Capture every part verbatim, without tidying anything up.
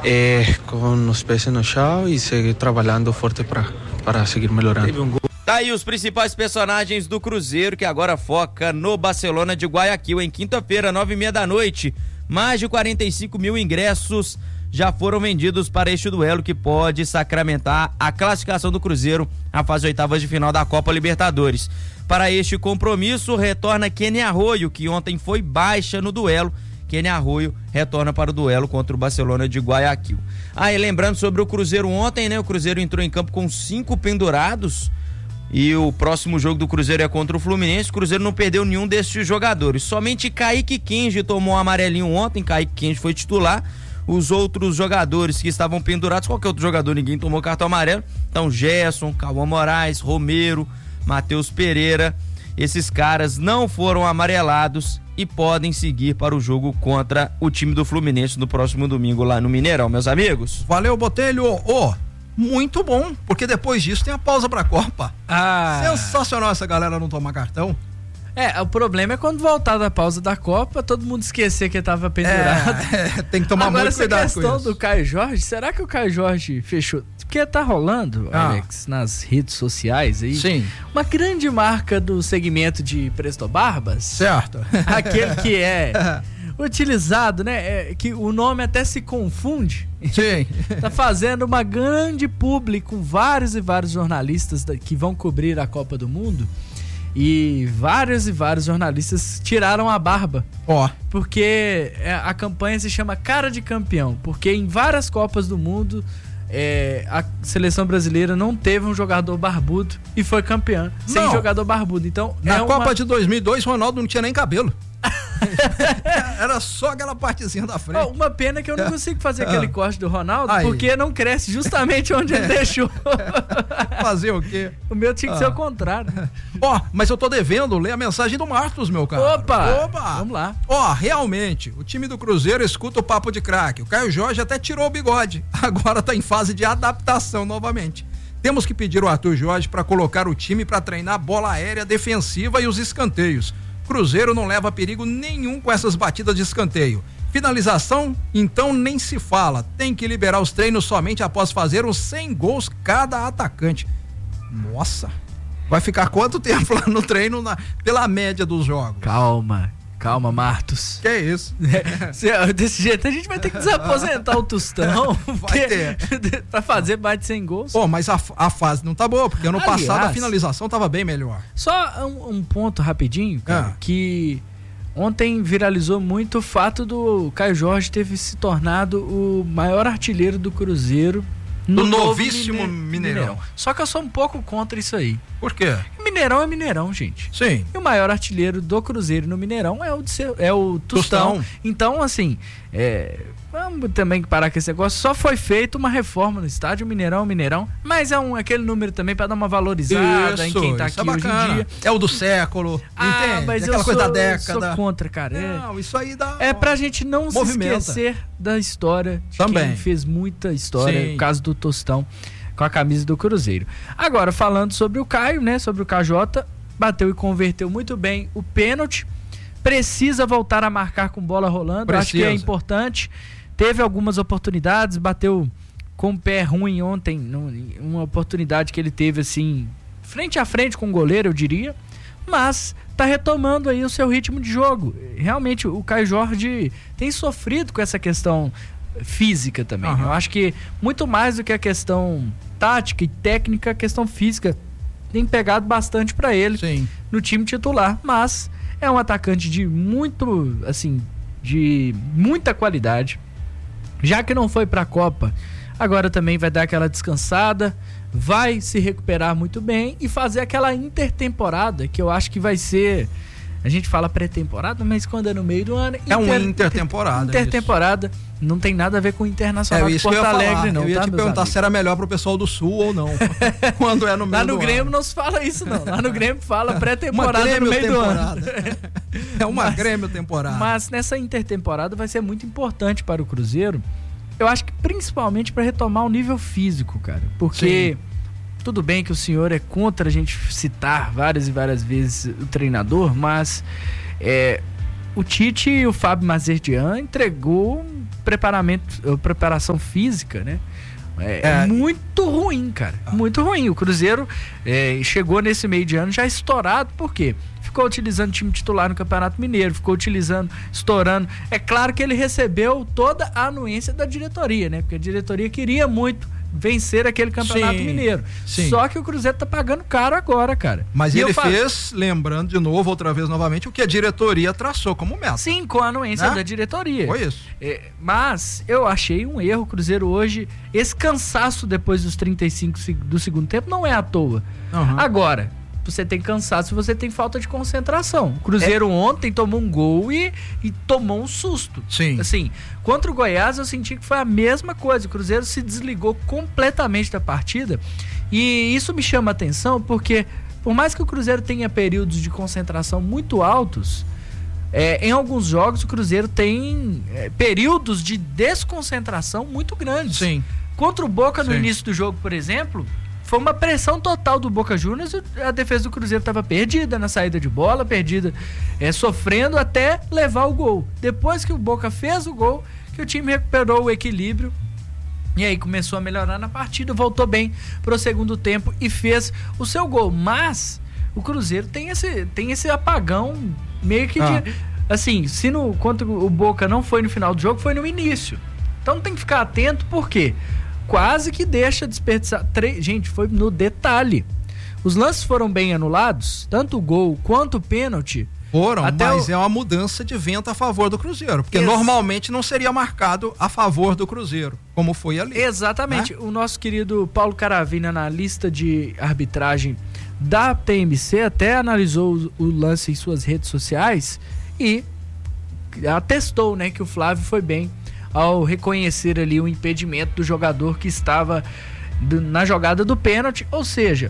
é, com os pés no chão e seguir trabalhando forte para para seguir melhorando. Tá aí os principais personagens do Cruzeiro, que agora foca no Barcelona de Guayaquil em quinta-feira, nove e meia da noite. Mais de quarenta e cinco mil ingressos já foram vendidos para este duelo que pode sacramentar a classificação do Cruzeiro à fase oitavas de final da Copa Libertadores. Para este compromisso, retorna Kenny Arroyo, que ontem foi baixa no duelo. Kenny Arroyo retorna para o duelo contra o Barcelona de Guayaquil. Ah, e lembrando sobre o Cruzeiro ontem, né? O Cruzeiro entrou em campo com cinco pendurados e o próximo jogo do Cruzeiro é contra o Fluminense. O Cruzeiro não perdeu nenhum destes jogadores. Somente Kaique Kenji tomou um amarelinho ontem. Kaique Kenji foi titular. Os outros jogadores que estavam pendurados, qualquer outro jogador, ninguém tomou cartão amarelo. Então, Gerson, Cauã Moraes, Romero, Matheus Pereira, esses caras não foram amarelados e podem seguir para o jogo contra o time do Fluminense no próximo domingo lá no Mineirão, meus amigos. Valeu, Botelho. Ô, oh, muito bom, porque depois disso tem a pausa pra Copa. Ah. Sensacional essa galera não tomar cartão. É, o problema é quando voltar da pausa da Copa, todo mundo esquecer que tava pendurado. É, tem que tomar Agora, muito cuidado com isso. Agora, essa questão do Caio Jorge, será que o Caio Jorge fechou? Porque tá rolando, ah. Alex, nas redes sociais aí, sim, uma grande marca do segmento de Presto Barbas. Certo. Aquele que é utilizado, né? É, que o nome até se confunde. Sim. Tá fazendo uma grande publi com vários e vários jornalistas que vão cobrir a Copa do Mundo. E vários e vários jornalistas tiraram a barba. Ó. Oh. Porque a campanha se chama Cara de Campeão. Porque em várias Copas do Mundo, é, a seleção brasileira não teve um jogador barbudo e foi campeã sem não. jogador barbudo. Então, na é Copa uma... de dois mil e dois, Ronaldo não tinha nem cabelo. Era só aquela partezinha da frente. Oh, uma pena que eu não consigo fazer aquele corte do Ronaldo, aí, porque não cresce justamente onde ele deixou. Fazer o quê? O meu tinha que ah. ser o contrário. Ó, oh, mas eu tô devendo ler a mensagem do Marcos, meu cara. Opa! Opa! Vamos lá. Ó, oh, realmente, o time do Cruzeiro escuta o papo de craque. O Caio Jorge até tirou o bigode. Agora tá em fase de adaptação novamente. Temos que pedir ao Arthur Jorge para colocar o time para treinar bola aérea defensiva e os escanteios. Cruzeiro não leva perigo nenhum com essas batidas de escanteio. Finalização, então nem se fala. Tem que liberar os treinos somente após fazer uns cem gols cada atacante. Nossa, vai ficar quanto tempo lá no treino na, pela média dos jogos? Calma, calma, Martos. Que isso? É, desse jeito a gente vai ter que desaposentar o Tostão. Vai ter. Pra fazer mais de cem gols. Pô, mas a, a fase não tá boa, porque ano Aliás, passado a finalização tava bem melhor. Só um, um ponto rapidinho, cara, ah. que ontem viralizou muito o fato do Caio Jorge ter se tornado o maior artilheiro do Cruzeiro no do novíssimo Mine... Mineirão. Mineirão. Só que eu sou um pouco contra isso aí. Por quê? Mineirão é Mineirão, gente. Sim. E o maior artilheiro do Cruzeiro no Mineirão é o, de seu, é o Tostão. Tostão. Então, assim, é, vamos também parar com esse negócio. Só foi feita uma reforma no estádio, Mineirão, Mineirão. Mas é um, aquele número também pra dar uma valorizada isso, em quem tá aqui é hoje em dia. É o do século, ah, entende? Mas aquela eu coisa sou, da década. Eu sou contra, cara. Não, é, isso aí dá... É pra gente não movimenta. se esquecer da história de também. Quem fez muita história, sim, no caso do Tostão, com a camisa do Cruzeiro. Agora, falando sobre o Caio, né, sobre o K J, bateu e converteu muito bem o pênalti, precisa voltar a marcar com bola rolando, precisa. Acho que é importante, teve algumas oportunidades, bateu com o pé ruim ontem, uma oportunidade que ele teve assim, frente a frente com o goleiro, eu diria, mas tá retomando aí o seu ritmo de jogo. Realmente, o Caio Jorge tem sofrido com essa questão física também. Uhum. Eu acho que muito mais do que a questão tática e técnica, a questão física tem pegado bastante para ele. Sim. No time titular, mas é um atacante de muito, assim, de muita qualidade. Já que não foi para a Copa, agora também vai dar aquela descansada, vai se recuperar muito bem e fazer aquela intertemporada que eu acho que vai ser... A gente fala pré-temporada, mas quando é no meio do ano... É inter... uma intertemporada. Intertemporada não tem nada a ver com o Internacional é, de Porto Alegre, não. Eu ia tá, te perguntar amigos? Se era melhor pro pessoal do Sul ou não. Quando é no meio Lá no do Grêmio ano. não se fala isso, não. Lá no Grêmio fala pré-temporada no meio temporada. do ano. É uma mas, Grêmio temporada. Mas nessa intertemporada vai ser muito importante para o Cruzeiro. Eu acho que principalmente para retomar o nível físico, cara. Porque... Sim. Tudo bem que o senhor é contra a gente citar várias e várias vezes o treinador, mas é, o Tite e o Fábio Mazerdian entregou um preparamento, preparação física, né? É, é muito ruim, cara. Ah. Muito ruim. O Cruzeiro é, chegou nesse meio de ano já estourado, por quê? Ficou utilizando o time titular no Campeonato Mineiro, ficou utilizando, estourando. É claro que ele recebeu toda a anuência da diretoria, né? Porque a diretoria queria muito vencer aquele Campeonato sim, Mineiro. Sim. Só que o Cruzeiro tá pagando caro agora, cara. Mas e ele falo... fez, lembrando de novo, outra vez novamente, o que a diretoria traçou como meta. Sim, com a anuência né? da diretoria. Foi isso. É, mas eu achei um erro o Cruzeiro hoje. Esse cansaço depois dos trinta e cinco do segundo tempo não é à toa. Uhum. Agora, você tem cansaço se você tem falta de concentração. O Cruzeiro é. ontem tomou um gol e, e tomou um susto. Sim. Assim, contra o Goiás eu senti que foi a mesma coisa. O Cruzeiro se desligou completamente da partida e isso me chama a atenção porque por mais que o Cruzeiro tenha períodos de concentração muito altos, é, em alguns jogos o Cruzeiro tem é, períodos de desconcentração muito grandes. Sim. Contra o Boca no Sim. início do jogo, por exemplo... Foi uma pressão total do Boca Juniors, a defesa do Cruzeiro estava perdida na saída de bola, perdida, é, sofrendo até levar o gol. Depois que o Boca fez o gol, que o time recuperou o equilíbrio e aí começou a melhorar na partida, voltou bem para o segundo tempo e fez o seu gol. Mas o Cruzeiro tem esse, tem esse apagão meio que ah. de... Assim, se no, quanto o Boca não foi no final do jogo, foi no início. Então tem que ficar atento, por quê? Quase que deixa desperdiçar. Tre... Gente, foi no detalhe. Os lances foram bem anulados, tanto o gol quanto o pênalti. Foram, até mas o... é uma mudança de vento a favor do Cruzeiro. Porque Ex... normalmente não seria marcado a favor do Cruzeiro, como foi ali. Exatamente. Né? O nosso querido Paulo Caravina, na lista de arbitragem da T M C, até analisou o, o lance em suas redes sociais e atestou, né, que o Flávio foi bem ao reconhecer ali o impedimento do jogador que estava do, na jogada do pênalti, ou seja,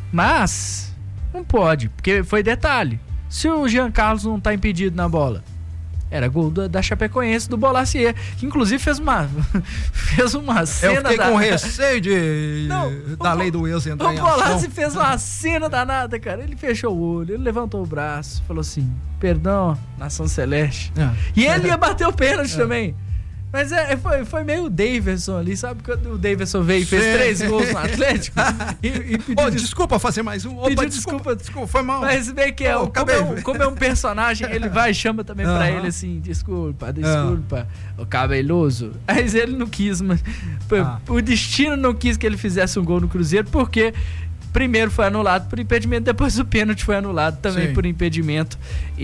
mas não pode, porque foi detalhe, se o Jean Carlos não está impedido na bola, era gol da, da Chapecoense, do Bolacier, que inclusive fez uma fez uma cena. Eu fiquei da... com receio de, não, da o, lei do ex entrar o em ação. O Bolacier fez uma cena danada, cara. Ele fechou o olho, ele levantou o braço, falou assim, perdão, Nação Celeste. É. E ele ia bater o pênalti é. também. Mas é, foi, foi meio o Davidson ali, sabe? Quando o Davidson veio e fez Sim. três gols no Atlético. e, e pediu, oh, desculpa fazer mais um. Opa, desculpa, desculpa, desculpa, foi mal. Mas vê que é, oh, como, é um, como é um personagem, ele vai e chama também uh-huh. pra ele assim, desculpa, desculpa, uh-huh. o cabeloso. Mas ele não quis, mas ah. o destino não quis que ele fizesse um gol no Cruzeiro, porque primeiro foi anulado por impedimento, depois o pênalti foi anulado também Sim. por impedimento.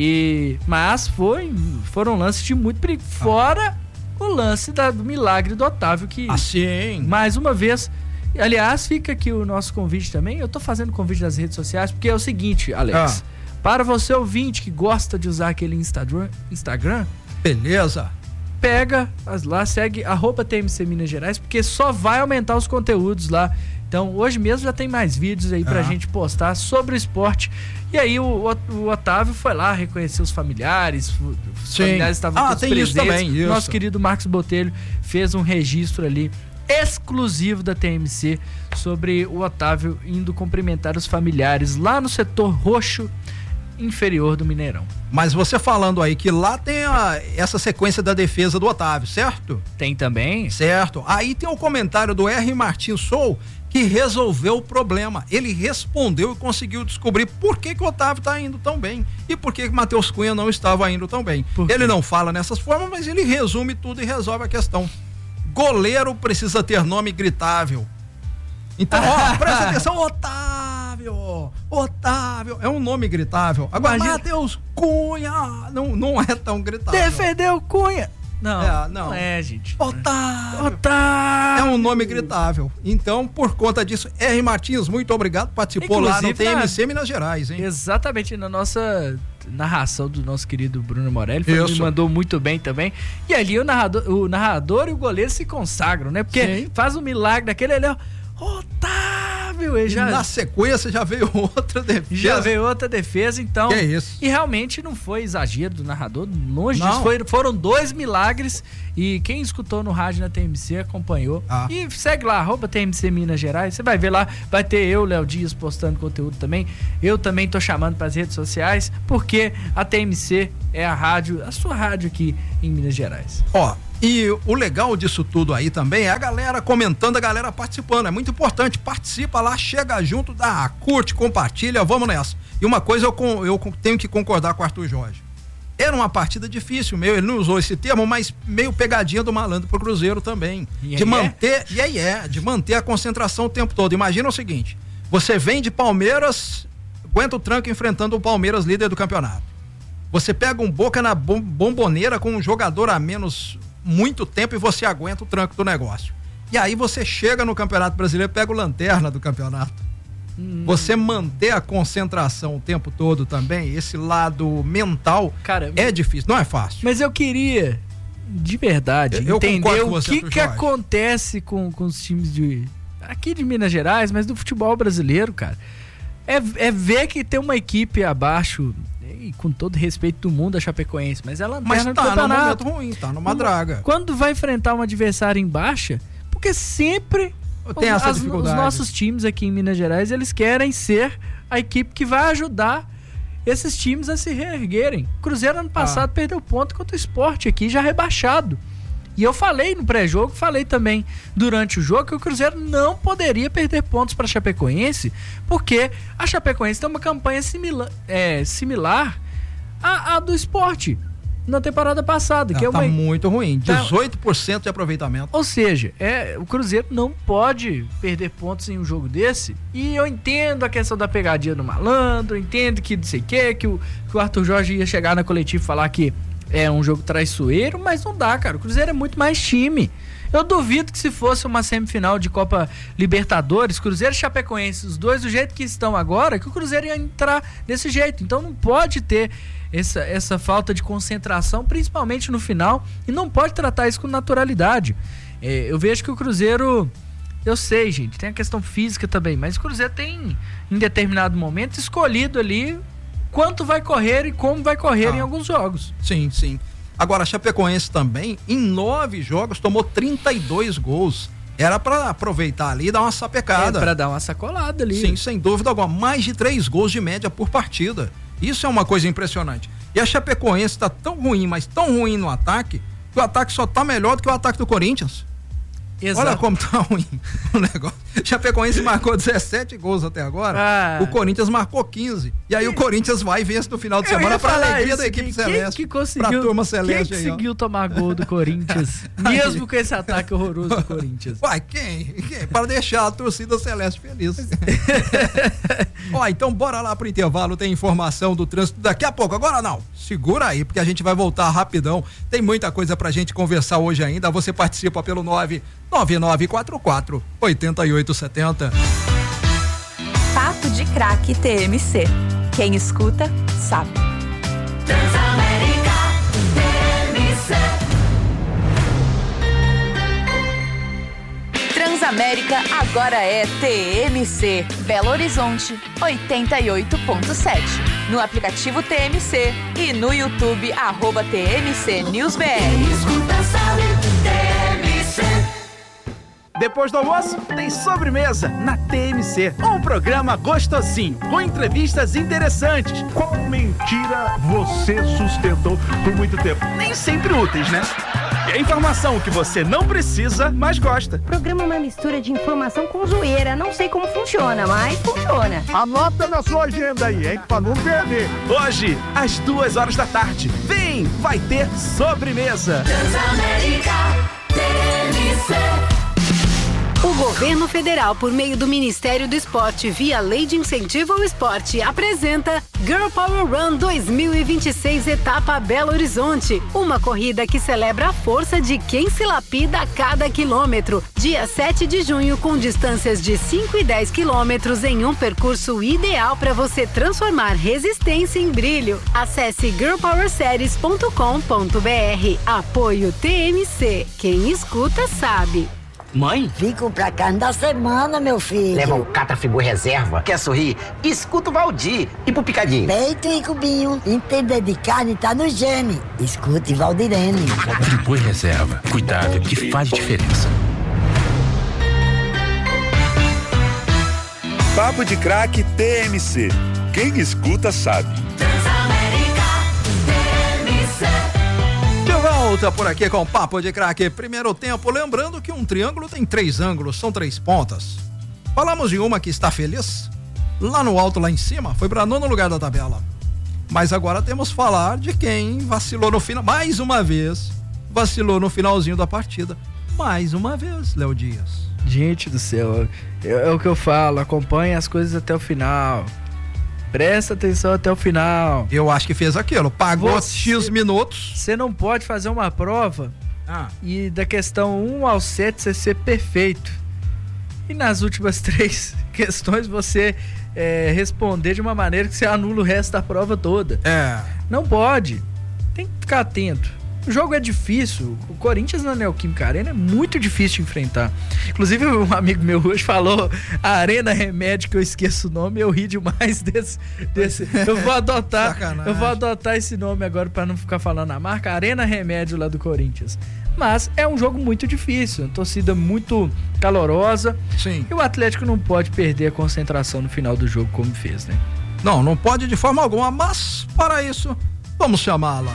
E, mas foi, foram lances de muito perigo. Fora... Ah. O lance da, do milagre do Otávio, que assim. mais uma vez, aliás, fica aqui o nosso convite também, eu tô fazendo convite nas redes sociais, porque é o seguinte, Alex, ah. para você ouvinte que gosta de usar aquele Instagram, Instagram beleza, pega lá, segue arroba T M C Minas Gerais, porque só vai aumentar os conteúdos lá. Então hoje mesmo já tem mais vídeos aí pra ah. gente postar sobre o esporte. E aí o, o Otávio foi lá reconhecer os familiares, os Sim. familiares estavam ah, todos tem presentes. Isso também, isso. Nosso querido Marcos Botelho fez um registro ali exclusivo da T M C sobre o Otávio indo cumprimentar os familiares lá no setor roxo inferior do Mineirão. Mas você falando aí que lá tem a, essa sequência da defesa do Otávio, certo? Tem também. Certo. Aí tem o comentário do R. Martins Sou, que resolveu o problema. Ele respondeu e conseguiu descobrir por que que o Otávio está indo tão bem e por que que o Matheus Cunha não estava indo tão bem. Ele não fala nessas formas, mas ele resume tudo e resolve a questão. Goleiro precisa ter nome gritável. Então, ó, presta atenção, Otávio, Otávio, é um nome gritável. Agora, Imagina... Matheus Cunha não, não é tão gritável. Defendeu Cunha. Não, é, não, não é, gente. Otávio. Otávio. É um nome gritável. Então, por conta disso, R. Martins, muito obrigado. Participou Inclusive, lá no T M C na... Minas Gerais, hein? Exatamente, na nossa narração do nosso querido Bruno Morelli. Foi, me mandou muito bem também. E ali o narrador, o narrador e o goleiro se consagram, né? Porque Sim. faz um milagre daquele ali, ó. Otávio! viu? Ele já... Na sequência já veio outra defesa. Já veio outra defesa, então. Que isso? E realmente não foi exagero do narrador, longe Não. disso. Foi, foram dois milagres e quem escutou no rádio na T M C acompanhou. Ah. E segue lá, arroba T M C Minas Gerais. Você vai ver lá, vai ter eu, Léo Dias, postando conteúdo também. Eu também tô chamando pras redes sociais, porque a T M C é a rádio, a sua rádio aqui em Minas Gerais. Ó, e o legal disso tudo aí também é a galera comentando, a galera participando. É muito importante, participa lá, chega junto, dá, curte, compartilha, vamos nessa. E uma coisa eu, eu tenho que concordar com o Arthur Jorge. Era uma partida difícil, meio, ele não usou esse termo, mas meio pegadinha do malandro pro Cruzeiro também. E de aí manter, e aí é, de manter a concentração o tempo todo. Imagina o seguinte, você vem de Palmeiras, aguenta o tranco enfrentando o Palmeiras, líder do campeonato. Você pega um Boca na bom, bomboneira com um jogador a menos muito tempo e você aguenta o tranco do negócio. E aí você chega no Campeonato Brasileiro, pega o lanterna do campeonato. Hum. Você manter a concentração o tempo todo também, esse lado mental, cara, é difícil, não é fácil. Mas eu queria, de verdade, eu entender o você, que, que acontece com, com os times de aqui de Minas Gerais, mas do futebol brasileiro, cara. É, é ver que tem uma equipe abaixo, e com todo respeito do mundo, a Chapecoense, mas ela mas tá no campeonato. num momento ruim, tá numa draga. Quando vai enfrentar um adversário em baixa, porque sempre tem essa as, dificuldade. Os nossos times aqui em Minas Gerais, eles querem ser a equipe que vai ajudar esses times a se reerguerem. O Cruzeiro ano passado ah. perdeu ponto contra o Sport aqui, já rebaixado. E eu falei no pré-jogo, falei também durante o jogo que o Cruzeiro não poderia perder pontos para a Chapecoense, porque a Chapecoense tem uma campanha simila- é, similar à, à do Sport na temporada passada. Não, que é uma... tá muito ruim, dezoito por cento de aproveitamento. Ou seja, é, o Cruzeiro não pode perder pontos em um jogo desse. E eu entendo a questão da pegadinha do malandro, entendo que não sei o que, que o, que o Arthur Jorge ia chegar na coletiva e falar que é um jogo traiçoeiro, mas não dá, cara. O Cruzeiro é muito mais time. Eu duvido que se fosse uma semifinal de Copa Libertadores, Cruzeiro e Chapecoense, os dois do jeito que estão agora, que o Cruzeiro ia entrar desse jeito. Então não pode ter essa, essa falta de concentração, principalmente no final, e não pode tratar isso com naturalidade. É, eu vejo que o Cruzeiro, eu sei, gente, tem a questão física também, mas o Cruzeiro tem, em determinado momento, escolhido ali quanto vai correr e como vai correr ah, em alguns jogos. Sim, sim. Agora, a Chapecoense também, em nove jogos, tomou trinta e dois gols. Era pra aproveitar ali e dar uma sapecada. É, pra dar uma sacolada ali. Sim, sem dúvida alguma. Mais de três gols de média por partida. Isso é uma coisa impressionante. E a Chapecoense tá tão ruim, mas tão ruim no ataque, que o ataque só tá melhor do que o ataque do Corinthians. Exato. Olha como tá ruim o negócio. Chapecoense marcou dezessete gols até agora, ah. o Corinthians marcou quinze. E aí o Corinthians vai e vence no final de Eu semana pra alegria isso, da equipe quem, celeste. Quem que conseguiu, pra turma celeste quem aí, conseguiu ó. tomar gol do Corinthians, mesmo com esse ataque horroroso do Corinthians? Uai, quem? quem? Para deixar a torcida celeste feliz. Ó, então bora lá pro intervalo, tem informação do trânsito daqui a pouco. Agora não, segura aí, porque a gente vai voltar rapidão. Tem muita coisa pra gente conversar hoje ainda. Você participa pelo nove nove nove quatro quatro oito oito sete zero. Papo de Craque T M C. Quem escuta, sabe. Transamérica T M C. Transamérica agora é T M C. Belo Horizonte, oitenta e oito ponto sete. No aplicativo T M C e no YouTube, arroba T M C News B R. Quem escuta, sabe. T M C. Depois do almoço, tem sobremesa na T M C. Um programa gostosinho, com entrevistas interessantes. Qual mentira você sustentou por muito tempo? Nem sempre úteis, né? E a informação que você não precisa, mas gosta. O programa é uma mistura de informação com zoeira. Não sei como funciona, mas funciona. Anota na sua agenda aí, hein? Pra não perder. Hoje, às duas horas da tarde. Vem, vai ter sobremesa. Transamérica T M C. O governo federal, por meio do Ministério do Esporte, via Lei de Incentivo ao Esporte, apresenta Girl Power Run dois mil e vinte e seis, etapa Belo Horizonte. Uma corrida que celebra a força de quem se lapida a cada quilômetro. Dia sete de junho, com distâncias de cinco e dez quilômetros em um percurso ideal para você transformar resistência em brilho. Acesse girl power series ponto com ponto b r. Apoio T M C. Quem escuta, sabe. Mãe? Fico pra cada semana, meu filho. Leva o Catrafibur Reserva. Quer sorrir? Escuta o Valdir. E pro Picadinho? Peito e cubinho. Entender de carne tá no gene. Escute Valdirene. Catrafibur Reserva. Cuidado que faz diferença. Papo de Craque T M C. Quem escuta sabe. De volta por aqui com o Papo de Craque. Primeiro tempo, lembrando que um triângulo tem três ângulos, são três pontas. Falamos de uma que está feliz, lá no alto, lá em cima, foi para nono lugar da tabela. Mas agora temos que falar de quem vacilou no final, mais uma vez, vacilou no finalzinho da partida. Mais uma vez, Léo Dias. Gente do céu, é, é o que eu falo, acompanhe as coisas até o final. Presta atenção até o final. Eu acho que fez aquilo, pagou você, X minutos. Você não pode fazer uma prova ah. e da questão um ao sete você ser perfeito. E nas últimas três questões você é, responder de uma maneira que você anula o resto da prova toda. É. Não pode. Tem que ficar atento. O jogo é difícil, o Corinthians na Neoquímica Arena é muito difícil de enfrentar. Inclusive um amigo meu hoje falou a Arena Remédio, que eu esqueço o nome, eu ri demais desse, desse. Eu vou adotar, Sacanagem. eu vou adotar esse nome agora para não ficar falando a marca, Arena Remédio lá do Corinthians. Mas é um jogo muito difícil, uma torcida muito calorosa. Sim. E o Atlético não pode perder a concentração no final do jogo como fez, né? Não, não pode de forma alguma, mas para isso, vamos chamá-la.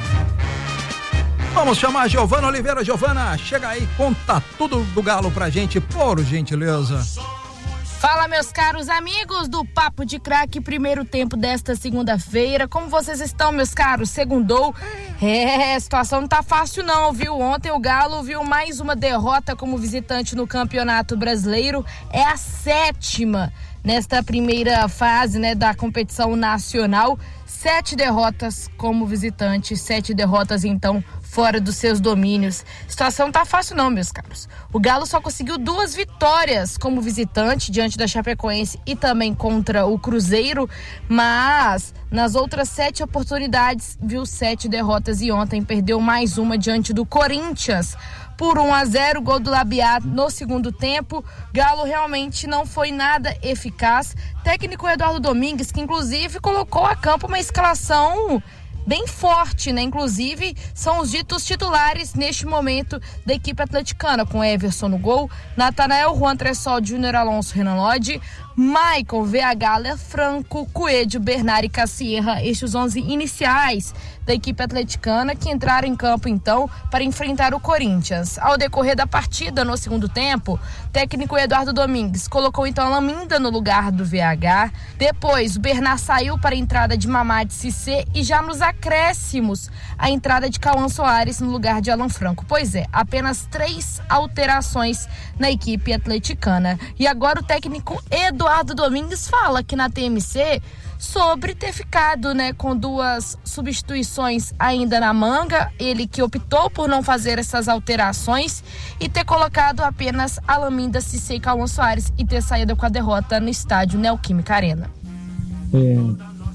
Vamos chamar a Giovana Oliveira. Giovana, chega aí, conta tudo do Galo pra gente, por gentileza. Fala, meus caros amigos do Papo de Craque, primeiro tempo desta segunda-feira. Como vocês estão, meus caros? Segundou. É, a situação não tá fácil não, viu? Ontem o Galo viu mais uma derrota como visitante no Campeonato Brasileiro. É a sétima nesta primeira fase, né, da competição nacional. Sete derrotas como visitante, sete derrotas, então, fora dos seus domínios. A situação não tá fácil não, meus caros. O Galo só conseguiu duas vitórias como visitante diante da Chapecoense e também contra o Cruzeiro, mas nas outras sete oportunidades viu sete derrotas e ontem perdeu mais uma diante do Corinthians por um a zero, gol do Labiat no segundo tempo. Galo realmente não foi nada eficaz. Técnico Eduardo Domingues, que inclusive colocou a campo uma escalação bem forte, né? Inclusive, são os ditos titulares neste momento da equipe atleticana, com Everson no gol, Natanael, Juan Tressol, Júnior Alonso, Renan Lodge, Maicon, V H, Léo Franco, Coelho, Bernard e Cassierra, estes onze iniciais da equipe atleticana que entraram em campo então para enfrentar o Corinthians. Ao decorrer da partida, no segundo tempo, técnico Eduardo Domingues colocou então a Laminda no lugar do V H, depois o Bernard saiu para a entrada de Mamad Cissé e já nos acréscimos a entrada de Cauã Soares no lugar de Alan Franco. Pois é, apenas três alterações na equipe atleticana. E agora o técnico Eduardo Domingues fala aqui na T M C sobre ter ficado, né, com duas substituições ainda na manga, ele que optou por não fazer essas alterações e ter colocado apenas Alaminda, Cissé e Cauã Soares e ter saído com a derrota no estádio Neoquímica Arena. Eh,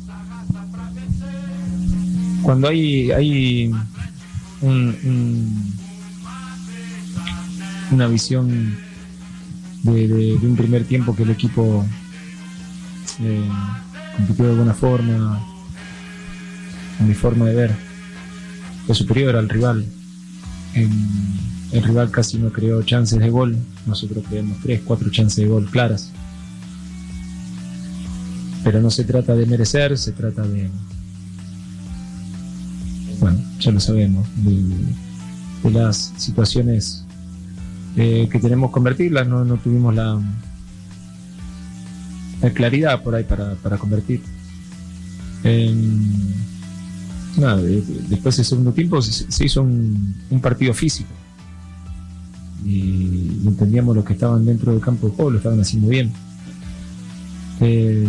cuando hay, hay un, un, una visión de, de, de un primer tiempo que el equipo eh, compitió de alguna forma, a mi forma de ver, fue superior al rival. En, el rival casi no creó chances de gol, nosotros creamos tres, cuatro chances de gol claras. Pero no se trata de merecer, se trata de, bueno, ya lo sabemos, de, de las situaciones eh, que tenemos que convertirlas, no, no tuvimos la la claridad por ahí para, para convertir. Eh, nada, de, de, después del segundo tiempo se, se hizo un, un partido físico y, y entendíamos los que estaban dentro del campo de juego lo estaban haciendo bien. Eh,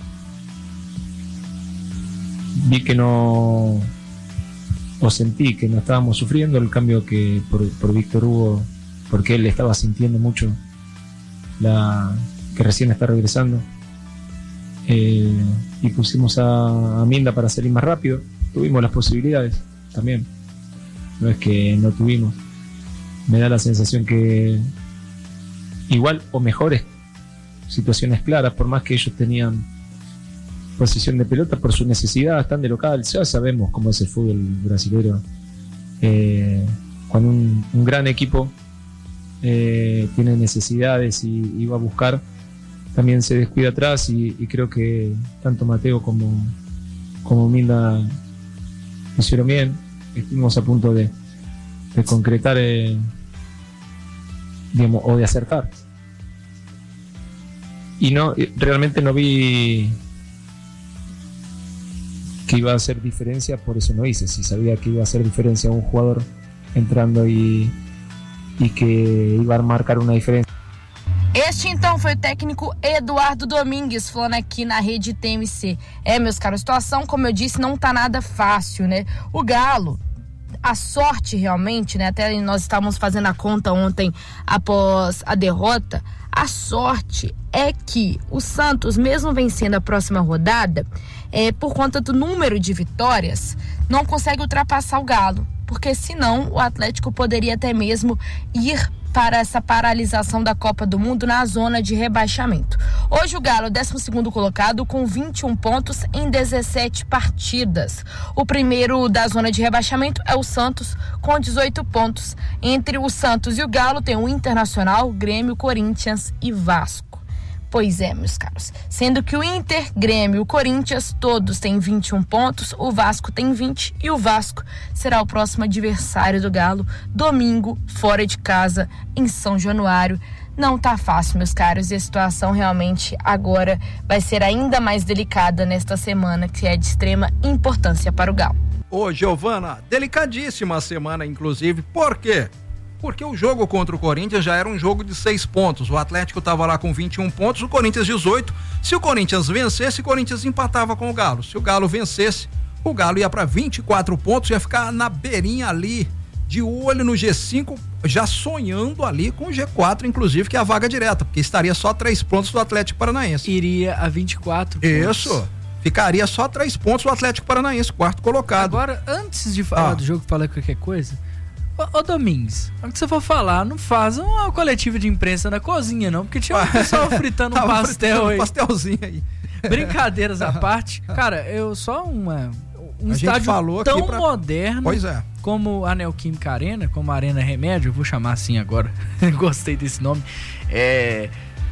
vi que no, o sentí que no estábamos sufriendo el cambio que por, por Víctor Hugo, porque él estaba sintiendo mucho la que recién está regresando, eh, y pusimos a, a Minda para salir más rápido. Tuvimos las posibilidades también, no es que no tuvimos. Me da la sensación que igual o mejores situaciones claras, por más que ellos tenían posición de pelota por su necesidad, están de local, ya sabemos cómo es el fútbol brasileño. Eh, cuando un, un gran equipo eh, tiene necesidades y, y va a buscar, también se descuida atrás y, y creo que tanto Mateo como, como Minda hicieron bien. Estuvimos a punto de, de concretar eh, digamos, o de acertar. Y no, realmente no vi que iba a hacer diferencia, por eso no hice. Si sabía que iba a hacer diferencia un jugador entrando e, e que iba a marcar uma diferença. Este então foi o técnico Eduardo Domingues falando aqui na rede T M C. É, meus caros, a situação, como eu disse, não tá nada fácil, né? O Galo, a sorte realmente, né? Até nós estávamos fazendo a conta ontem após a derrota. A sorte é que o Santos, mesmo vencendo a próxima rodada, é, por conta do número de vitórias, não consegue ultrapassar o Galo. Porque senão o Atlético poderia até mesmo ir para essa paralisação da Copa do Mundo na zona de rebaixamento. Hoje o Galo, décimo segundo colocado, com vinte e um pontos em dezessete partidas. O primeiro da zona de rebaixamento é o Santos, com dezoito pontos. Entre o Santos e o Galo tem o Internacional, Grêmio, Corinthians e Vasco. Pois é, meus caros, sendo que o Inter, Grêmio e o Corinthians todos têm vinte e um pontos, o Vasco tem vinte e o Vasco será o próximo adversário do Galo, domingo, fora de casa, em São Januário. Não tá fácil, meus caros, e a situação realmente agora vai ser ainda mais delicada nesta semana, que é de extrema importância para o Galo. Ô, Giovana, delicadíssima a semana, inclusive, por quê? Porque o jogo contra o Corinthians já era um jogo de seis pontos. O Atlético estava lá com vinte e um pontos, o Corinthians dezoito. Se o Corinthians vencesse, o Corinthians empatava com o Galo. Se o Galo vencesse, o Galo ia para vinte e quatro pontos, ia ficar na beirinha ali, de olho no G cinco, já sonhando ali com o G quatro, inclusive, que é a vaga direta, porque estaria só três pontos do Atlético Paranaense. Iria a vinte e quatro pontos. Isso. Ficaria só três pontos do Atlético Paranaense, quarto colocado. Agora, antes de falar ah. do jogo, falar qualquer coisa... Ô, ô Domingues, quando você for falar, não faz uma coletiva de imprensa na cozinha, não, porque tinha um pessoal fritando um pastel aí. Um pastelzinho aí. Brincadeiras à parte. Cara, eu só uma... Um a estádio tão pra... moderno pois é. como a Neoquímica Arena, como a Arena Remédio, eu vou chamar assim agora, gostei desse nome, é...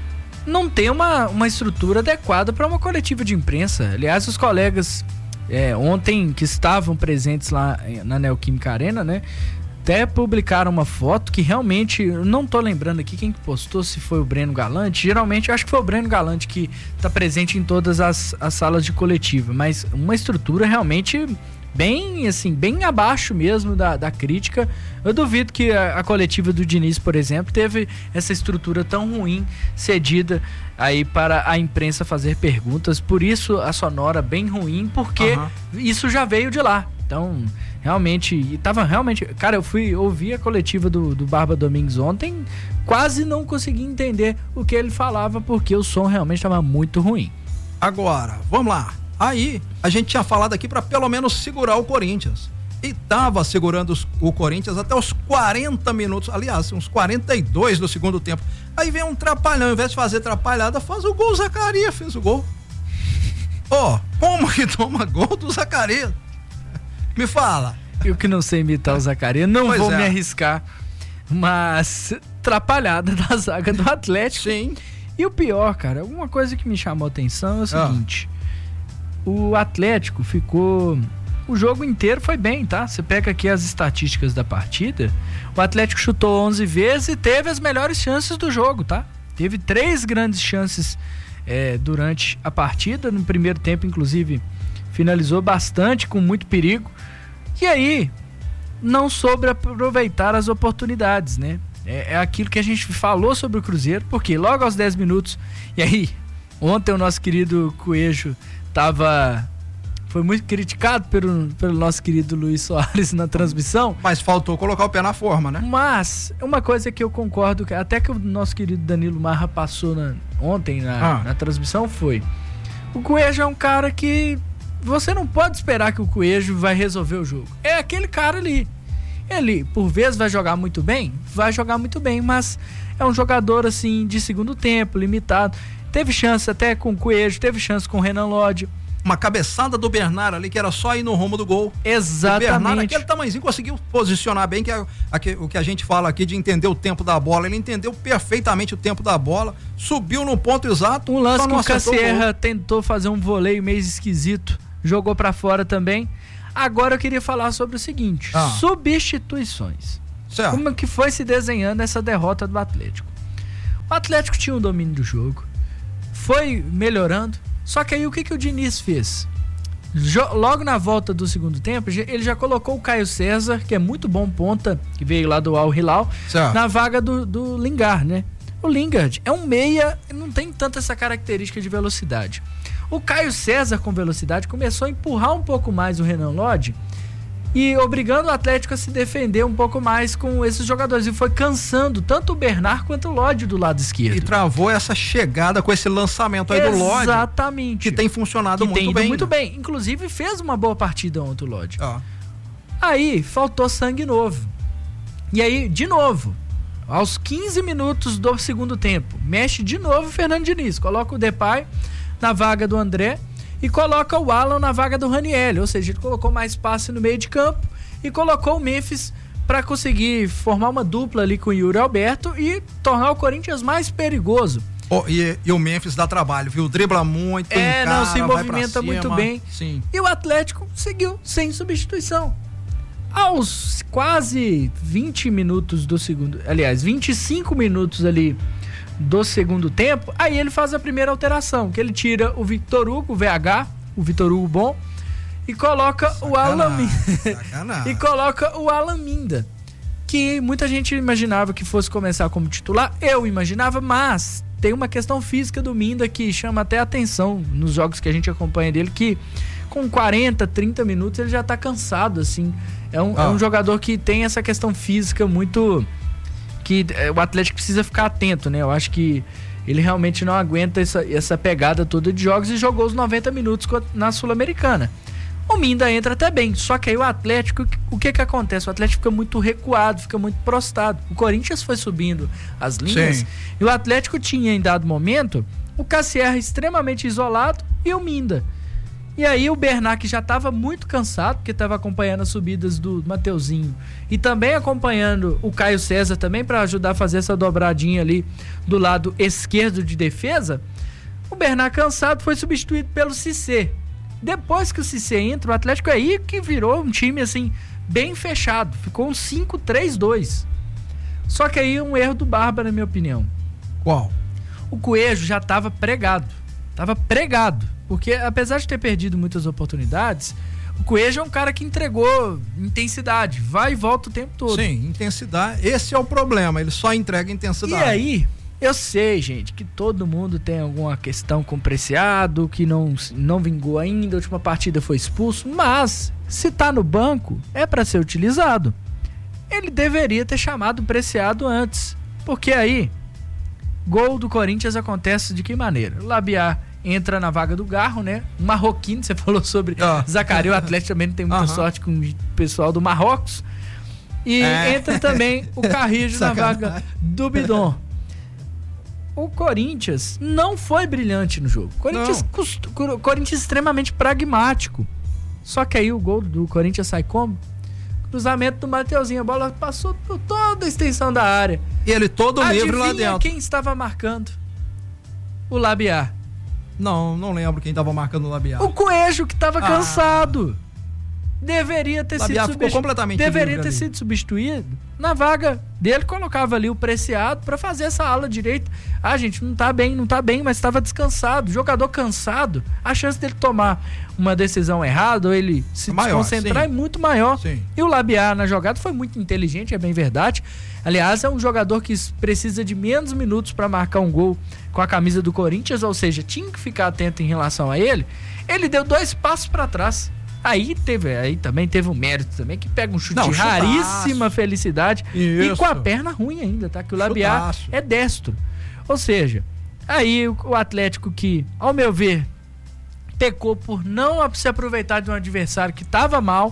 não tem uma, uma estrutura adequada para uma coletiva de imprensa. Aliás, os colegas é, ontem que estavam presentes lá na Neoquímica Arena, né, até publicaram uma foto que realmente, eu não tô lembrando aqui quem que postou, se foi o Breno Galante. Geralmente eu acho que foi o Breno Galante que tá presente em todas as, as salas de coletiva, mas uma estrutura realmente bem, assim, bem abaixo mesmo da, da crítica. Eu duvido que a, a coletiva do Diniz, por exemplo, teve essa estrutura tão ruim cedida aí para a imprensa fazer perguntas. Por isso a sonora bem ruim, porque uhum. isso já veio de lá. Então, realmente, e tava realmente... Cara, eu fui ouvir a coletiva do, do Barba Domingues ontem, quase não consegui entender o que ele falava, porque o som realmente estava muito ruim. Agora, vamos lá. Aí, a gente tinha falado aqui para pelo menos segurar o Corinthians. E tava segurando os, o Corinthians até os quarenta minutos, aliás, uns quarenta e dois do segundo tempo. Aí vem um trapalhão, ao invés de fazer trapalhada, faz o gol, o Zacarias fez o gol. Ó, oh, como que toma gol do Zacarias? Me fala. Eu que não sei imitar o Zacarias, não pois vou é. me arriscar. Mas atrapalhada da zaga do Atlético. Sim. E o pior, cara, uma coisa que me chamou a atenção é o seguinte. Ah. O Atlético ficou... O jogo inteiro foi bem, tá? Você pega aqui as estatísticas da partida. O Atlético chutou onze vezes e teve as melhores chances do jogo, tá? Teve três grandes chances é, durante a partida. No primeiro tempo, inclusive... finalizou bastante, com muito perigo. E aí, não soube aproveitar as oportunidades, né? É, é aquilo que a gente falou sobre o Cruzeiro, porque logo aos dez minutos... E aí, ontem o nosso querido Coelho tava... Foi muito criticado pelo, pelo nosso querido Luiz Soares na transmissão. Mas faltou colocar o pé na forma, né? Mas, uma coisa que eu concordo, até que o nosso querido Danilo Marra passou na, ontem na, ah. na transmissão, foi... O Coelho é um cara que... Você não pode esperar que o Coelho vai resolver o jogo. É aquele cara ali. Ele, por vezes, vai jogar muito bem? Vai jogar muito bem, mas é um jogador, assim, de segundo tempo, limitado. Teve chance até com o Coelho, teve chance com o Renan Lodge. Uma cabeçada do Bernard ali, que era só ir no rumo do gol. Exatamente. O Bernard, aquele tamanhozinho, conseguiu posicionar bem, que é o que a gente fala aqui de entender o tempo da bola. Ele entendeu perfeitamente o tempo da bola, subiu no ponto exato. Um lance que o Cassierra tentou fazer um voleio meio esquisito, jogou pra fora também. Agora eu queria falar sobre o seguinte, ah. substituições. Certo. Como que foi se desenhando essa derrota do Atlético? O Atlético tinha um domínio do jogo, foi melhorando. Só que aí o que, que o Diniz fez? Jo- logo na volta do segundo tempo, ele já colocou o Caio César, que é muito bom ponta, que veio lá do Al Hilal, certo, na vaga do, do Lingard, né? O Lingard é um meia, não tem tanta essa característica de velocidade. O Caio César, com velocidade, começou a empurrar um pouco mais o Renan Lodge e obrigando o Atlético a se defender um pouco mais com esses jogadores. E foi cansando tanto o Bernard quanto o Lodge do lado esquerdo. E travou essa chegada com esse lançamento aí do Lodge. Exatamente. Que tem funcionado que muito tem bem. muito né? bem. Inclusive fez uma boa partida ontem o Lodge. Ah. Aí faltou sangue novo. E aí, de novo, aos quinze minutos do segundo tempo, mexe de novo o Fernando Diniz. Coloca o Depay na vaga do André e coloca o Alan na vaga do Ranieri, ou seja, ele colocou mais passe no meio de campo e colocou o Memphis para conseguir formar uma dupla ali com o Yuri Alberto e tornar o Corinthians mais perigoso. Oh, e, e o Memphis dá trabalho, viu? Dribla muito, é, encara, não, se movimenta muito bem. Sim. E o Atlético seguiu sem substituição. Aos quase vinte minutos do segundo, aliás, vinte e cinco minutos ali do segundo tempo, aí ele faz a primeira alteração, que ele tira o Victor Hugo, o V H, o Victor Hugo bom, e coloca Sacanagem. o Alan Minda. e coloca o Alan Minda, que muita gente imaginava que fosse começar como titular, eu imaginava, mas tem uma questão física do Minda que chama até atenção nos jogos que a gente acompanha dele, que com quarenta, trinta minutos ele já tá cansado, assim. É um, ah. é um jogador que tem essa questão física muito... que o Atlético precisa ficar atento, né? Eu acho que ele realmente não aguenta essa, essa pegada toda de jogos e jogou os noventa minutos na Sul-Americana. O Minda entra até bem, só que aí o Atlético, o que que acontece? O Atlético fica muito recuado, fica muito prostado. O Corinthians foi subindo as linhas. Sim. E o Atlético tinha, em dado momento, o Cassierra extremamente isolado e o Minda. E aí o Bernard, que já estava muito cansado, porque estava acompanhando as subidas do Mateuzinho e também acompanhando o Caio César também para ajudar a fazer essa dobradinha ali do lado esquerdo de defesa, o Bernard cansado foi substituído pelo Cissé. Depois que o Cissé entra, o Atlético é aí que virou um time assim, bem fechado, ficou um cinco três dois. Só que aí um erro do Barba, na minha opinião. Qual? O Coelho já estava pregado, estava pregado. Porque apesar de ter perdido muitas oportunidades, o Coelho é um cara que entregou intensidade, vai e volta o tempo todo. Sim, intensidade, esse é o problema, ele só entrega intensidade. E aí, eu sei, gente, que todo mundo tem alguma questão com o Preciado, que não, não vingou ainda, a última partida foi expulso, mas se tá no banco, é para ser utilizado. Ele deveria ter chamado o Preciado antes, porque aí, gol do Corinthians acontece de que maneira? O Labiar entra na vaga do Garro, né? Um marroquino, você falou sobre oh. Zacarias, o Atlético também não tem muita uhum. sorte com o pessoal do Marrocos. E é. entra também o Carrijo na vaga do Bidon. O Corinthians não foi brilhante no jogo. Corinthians, cust... Corinthians extremamente pragmático. Só que aí o gol do Corinthians sai como? Cruzamento do Mateuzinho. A bola passou por toda a extensão da área. E ele todo livre lá dentro. Quem estava marcando? O Labiar. Não, não lembro quem estava marcando o Labiar. O Coelho, que estava ah. cansado. Deveria ter Labiar sido substitu... completamente Deveria ter ali. sido substituído. Na vaga dele, colocava ali o Preciado para fazer essa ala direita. Ah, gente, não tá bem, não tá bem, mas estava descansado. Jogador cansado, a chance dele tomar uma decisão errada ou ele se é maior, desconcentrar sim. é muito maior. Sim. E o Labiar na jogada foi muito inteligente, é bem verdade. Aliás, é um jogador que precisa de menos minutos para marcar um gol com a camisa do Corinthians, ou seja, tinha que ficar atento em relação a ele. Ele deu dois passos para trás. Aí teve, aí também teve um mérito também, que pega um chute Não, de raríssima felicidade. Isso. E com a perna ruim ainda, tá? Que o Labiar é destro. Ou seja, aí o, o Atlético que, ao meu ver, pecou por não se aproveitar de um adversário que estava mal,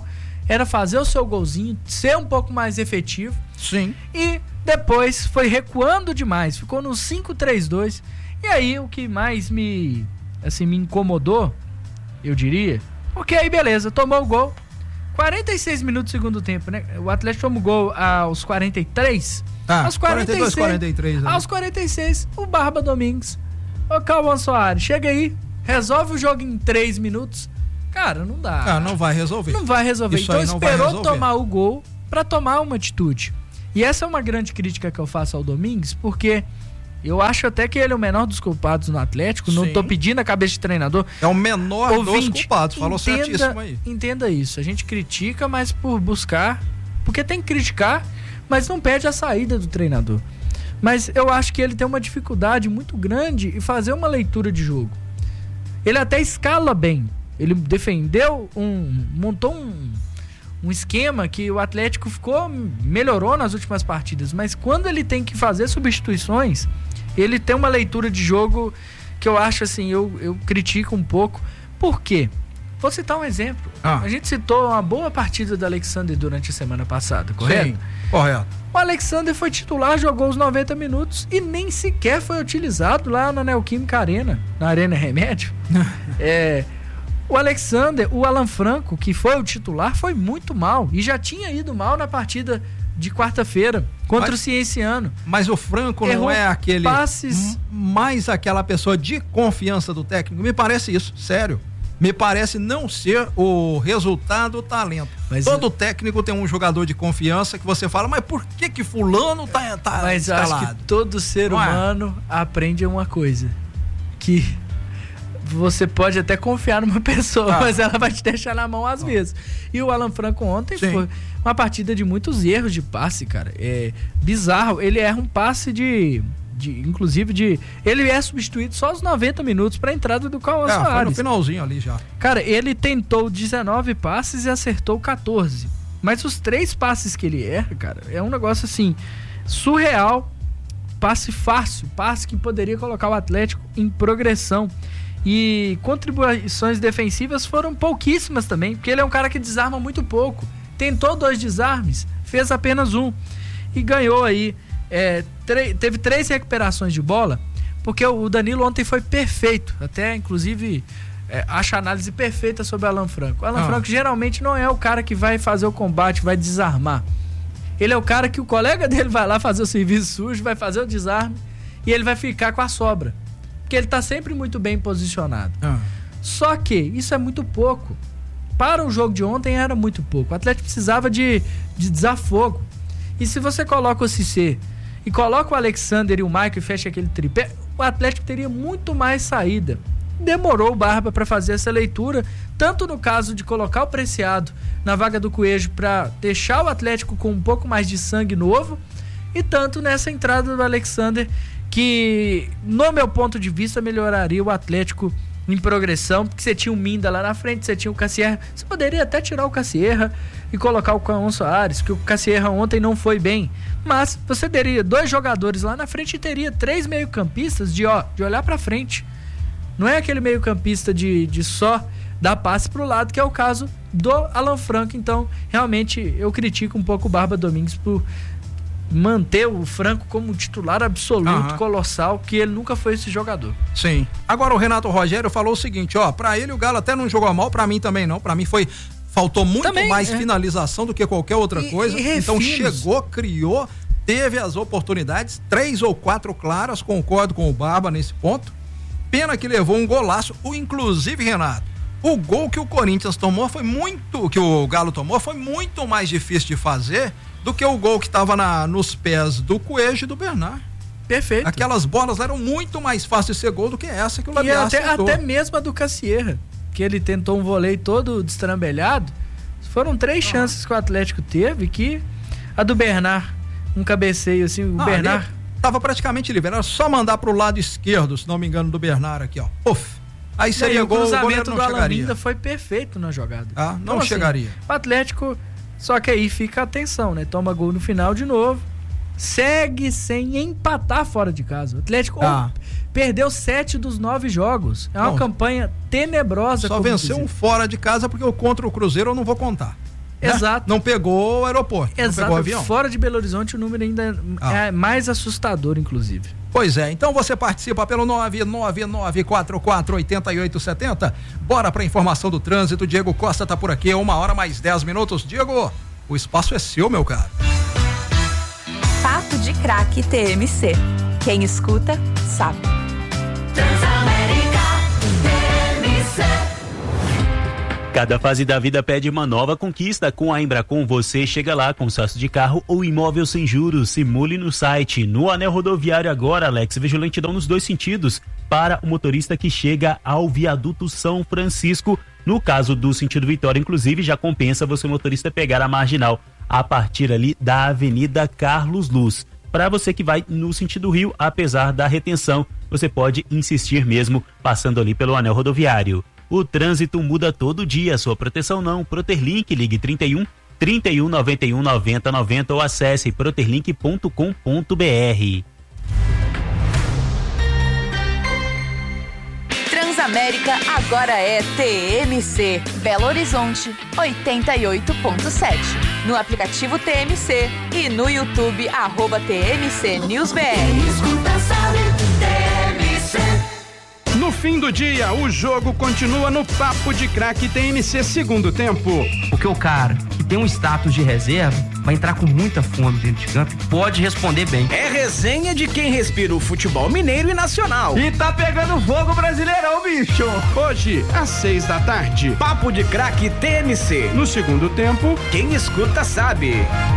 era fazer o seu golzinho, ser um pouco mais efetivo. Sim. E depois foi recuando demais, ficou no cinco três dois. E aí o que mais me, assim, me incomodou, eu diria, porque aí beleza, tomou o gol, quarenta e seis minutos do segundo tempo, né? O Atlético tomou o gol aos quarenta e três. Ah, aos quarenta e seis, quarenta e dois, quarenta e três. Aos quarenta e seis, o Barba Domingues. Ô, Cauã Soares, chega aí, resolve o jogo em três minutos. Cara, não dá. Cara, não vai resolver. Não vai resolver. Isso então esperou tomar o gol pra tomar uma atitude. E essa é uma grande crítica que eu faço ao Domingues, porque eu acho até que ele é o menor dos culpados no Atlético. Sim. Não tô pedindo a cabeça de treinador. É o menor Ouvinte, dos culpados. Falou entenda, certíssimo aí. Entenda isso. A gente critica, mas por buscar. Porque tem que criticar, mas não pede a saída do treinador. Mas eu acho que ele tem uma dificuldade muito grande em fazer uma leitura de jogo. Ele até escala bem. Ele defendeu um... montou um... um esquema que o Atlético ficou, melhorou nas últimas partidas, mas quando ele tem que fazer substituições, ele tem uma leitura de jogo que eu acho assim, eu, eu critico um pouco. Por quê? Vou citar um exemplo. Ah. A gente citou uma boa partida do Alexander durante a semana passada, correto? Sim, correto. O Alexander foi titular, jogou os noventa minutos e nem sequer foi utilizado lá na Neoquímica Arena, na Arena Remédio. é... O Alexander, o Alan Franco, que foi o titular, foi muito mal. E já tinha ido mal na partida de quarta-feira contra mas, o Cienciano. Mas o Franco Errou não é aquele... passes... mais aquela pessoa de confiança do técnico. Me parece isso, sério. Me parece não ser o resultado do talento. Mas Todo eu... técnico tem um jogador de confiança que você fala, mas por que que fulano tá, tá mas escalado? Mas acho que todo ser não humano é? aprende uma coisa. Que... você pode até confiar numa pessoa, ah. mas ela vai te deixar na mão às ah. vezes. E o Alan Franco ontem Sim. foi uma partida de muitos erros de passe, cara. É bizarro. Ele erra um passe de... de inclusive de... ele é substituído só aos noventa minutos para a entrada do Cauã é, Soares. Foi no finalzinho ali já. Cara, ele tentou dezenove passes e acertou quatorze. Mas os três passes que ele erra, cara, é um negócio assim, surreal. Passe fácil. Passe que poderia colocar o Atlético em progressão. E contribuições defensivas foram pouquíssimas também, porque ele é um cara que desarma muito pouco. Tentou dois desarmes, fez apenas um e ganhou aí. É, teve três recuperações de bola, porque o Danilo ontem foi perfeito. Até, inclusive, é, acho a análise perfeita sobre o Alan Franco. O Alan ah. Franco geralmente não é o cara que vai fazer o combate, vai desarmar. Ele é o cara que o colega dele vai lá fazer o serviço sujo, vai fazer o desarme e ele vai ficar com a sobra. Porque ele tá sempre muito bem posicionado. Ah. Só que isso é muito pouco. Para o jogo de ontem era muito pouco. O Atlético precisava de, de desafogo. E se você coloca o Cissé e coloca o Alexander e o Michael e fecha aquele tripé, o Atlético teria muito mais saída. Demorou o Barba para fazer essa leitura, tanto no caso de colocar o Preciado na vaga do Coelho para deixar o Atlético com um pouco mais de sangue novo, e tanto nessa entrada do Alexander, que, no meu ponto de vista, melhoraria o Atlético em progressão, porque você tinha o Minda lá na frente, você tinha o Cassierra, você poderia até tirar o Cassierra e colocar o Cauã Soares, que o Cassierra ontem não foi bem, mas você teria dois jogadores lá na frente e teria três meio-campistas de, ó, de olhar pra frente. Não é aquele meio-campista de, de só dar passe pro lado, que é o caso do Alan Franco. Então, realmente, eu critico um pouco o Barba Domingues por manter o Franco como titular absoluto, uhum. colossal, que ele nunca foi esse jogador. Sim. Agora o Renato Rogério falou o seguinte, ó, pra ele o Galo até não jogou mal, pra mim também não, pra mim foi, faltou muito também, mais é. finalização do que qualquer outra e, coisa, e então chegou, criou, teve as oportunidades, três ou quatro claras, concordo com o Barba nesse ponto, pena que levou um golaço, o inclusive, Renato, o gol que o Corinthians tomou foi muito, que o Galo tomou, foi muito mais difícil de fazer do que o gol que estava nos pés do Coelho e do Bernard. Perfeito. Aquelas bolas eram muito mais fáceis de ser gol do que essa que o Labiá até, até mesmo a do Cassierra, que ele tentou um voleio todo destrambelhado. Foram três ah. chances que o Atlético teve, que a do Bernard, um cabeceio assim, o ah, Bernard... Tava praticamente livre, era só mandar pro lado esquerdo, se não me engano, do Bernard aqui, ó. Puf. Aí seria gol, o cruzamento o do Alaminda foi perfeito na jogada. Ah, não então, chegaria. Assim, o Atlético... Só que aí fica a atenção, né? Toma gol no final de novo. Segue sem empatar fora de casa. O Atlético ah. perdeu sete dos nove jogos. É uma não, campanha tenebrosa. Só venceu um fora de casa, porque o contra o Cruzeiro eu não vou contar. Exato. Né? Não pegou o aeroporto. Exato. Não pegou o avião. Fora de Belo Horizonte o número ainda ah. é mais assustador, inclusive. Pois é, então você participa pelo nove nove nove quatro quatro oito oito sete zero. Bora pra informação do trânsito. Diego Costa tá por aqui, uma hora mais dez minutos. Diego, o espaço é seu, meu caro. Papo de Craque T M C. Quem escuta, sabe. Transamérica T M C. Cada fase da vida pede uma nova conquista. Com a Embracon você chega lá, consórcio de carro ou imóvel sem juros. Simule no site. No anel rodoviário agora, Alex, vejo lentidão nos dois sentidos para o motorista que chega ao viaduto São Francisco. No caso do sentido Vitória, inclusive, já compensa você, motorista, pegar a marginal a partir ali da Avenida Carlos Luz. Para você que vai no sentido Rio, apesar da retenção, você pode insistir mesmo passando ali pelo anel rodoviário. O trânsito muda todo dia, sua proteção não. Proterlink, ligue trinta e um, trinta e um, noventa e um, noventa, noventa ou acesse proterlink ponto com ponto br. Transamérica agora é T M C, Belo Horizonte oitenta e oito ponto sete. No aplicativo T M C e no YouTube, arroba T M C News B R. Escuta, sabe, T M C. No fim do dia, o jogo continua no Papo de Craque T M C segundo tempo. Porque o cara que tem um status de reserva vai entrar com muita fome dentro de campo, pode responder bem. É resenha de quem respira o futebol mineiro e nacional. E tá pegando fogo Brasileirão, bicho! Hoje, às seis da tarde, Papo de Craque T M C. No segundo tempo, quem escuta sabe.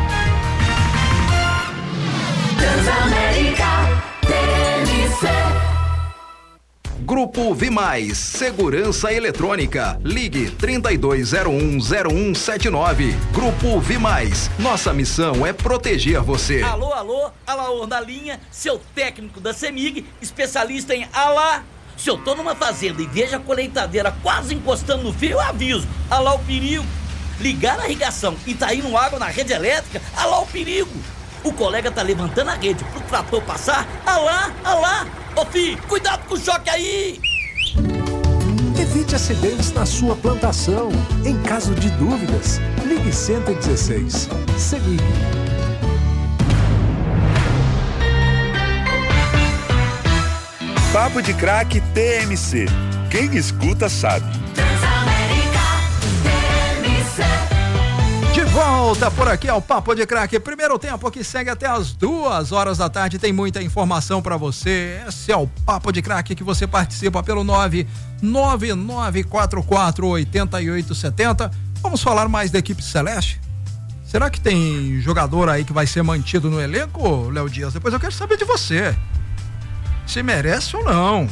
Transamérica T M C. Grupo Vimais, Segurança Eletrônica. Ligue trinta e dois zero um zero um sete nove. Grupo Vimais, nossa missão é proteger você. Alô, alô, Alaor na linha, seu técnico da CEMIG, especialista em alá. Se eu tô numa fazenda e vejo a colheitadeira quase encostando no fio, eu aviso. Alá o perigo. Ligar a irrigação e tá indo água na rede elétrica, alá o perigo. O colega tá levantando a rede pro trator passar, alá, alá. Ô filho, cuidado com o choque aí! Evite acidentes na sua plantação. Em caso de dúvidas, ligue cento e dezesseis. CEMIG. Papo de Craque T M C. Quem escuta sabe. De volta por aqui ao Papo de Craque. Primeiro tempo que segue até as duas horas da tarde. Tem muita informação para você. Esse é o Papo de Craque que você participa pelo nove nove nove quatro quatro oito oito sete zero. Vamos falar mais da equipe celeste? Será que tem jogador aí que vai ser mantido no elenco, Léo Dias? Depois eu quero saber de você. Se merece ou não.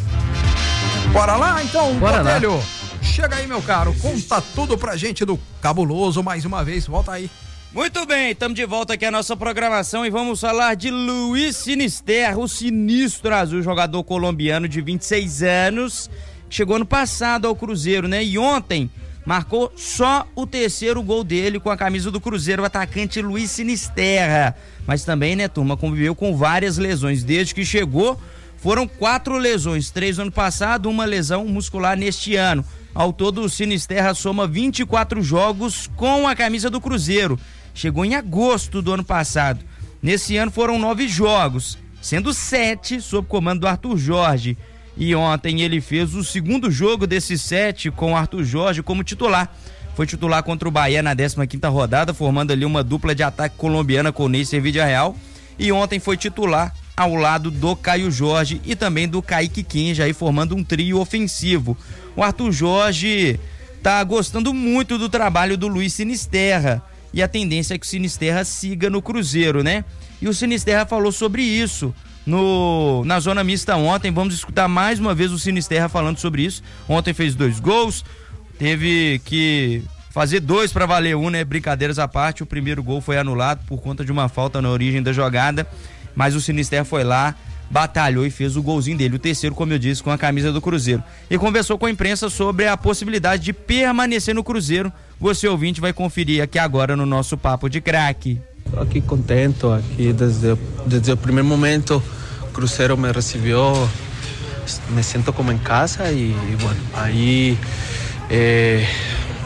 Bora lá então, Botelho. Lá. Chega aí, meu caro, conta tudo pra gente do Cabuloso mais uma vez, volta aí. Muito bem, estamos de volta aqui à nossa programação e vamos falar de Luiz Sinisterra, o sinistro azul, jogador colombiano de vinte e seis anos, que chegou ano passado ao Cruzeiro, né? E ontem marcou só o terceiro gol dele com a camisa do Cruzeiro, o atacante Luiz Sinisterra. Mas também, né, turma, conviveu com várias lesões desde que chegou. Foram quatro lesões, três no ano passado, uma lesão muscular neste ano. Ao todo, o Sinisterra soma vinte e quatro jogos com a camisa do Cruzeiro. Chegou em agosto do ano passado. Nesse ano foram nove jogos, sendo sete sob comando do Arthur Jorge. E ontem ele fez o segundo jogo desses sete com o Arthur Jorge como titular. Foi titular contra o Bahia na décima quinta rodada, formando ali uma dupla de ataque colombiana com o Neisser Villarreal. E ontem foi titular ao lado do Caio Jorge e também do Kaique Kinja, aí formando um trio ofensivo. O Arthur Jorge tá gostando muito do trabalho do Luiz Sinisterra e a tendência é que o Sinisterra siga no Cruzeiro, né? E o Sinisterra falou sobre isso no, na zona mista ontem. Vamos escutar mais uma vez o Sinisterra falando sobre isso. Ontem fez dois gols, teve que fazer dois para valer um, né? Brincadeiras à parte, o primeiro gol foi anulado por conta de uma falta na origem da jogada, mas o Sinisterra foi lá, batalhou e fez o golzinho dele, o terceiro, como eu disse, com a camisa do Cruzeiro. E conversou com a imprensa sobre a possibilidade de permanecer no Cruzeiro. Você, ouvinte, vai conferir aqui agora no nosso Papo de Craque. Estou aqui contente, aqui desde, desde o primeiro momento o Cruzeiro me recebeu, me sinto como em casa e, e bueno, aí eh,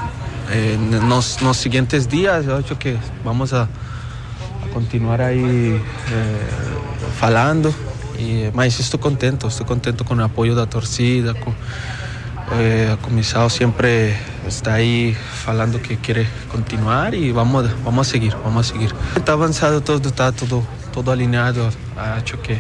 eh, nos, nos siguientes días eu acho que vamos a, a continuar aí eh, falando, e, mas estou contento, estou contento com o apoio da torcida, com eh, o comissário sempre está aí falando que quer continuar e vamos, vamos a seguir, vamos a seguir. Está avançado tudo, está tudo, tudo alinhado, acho que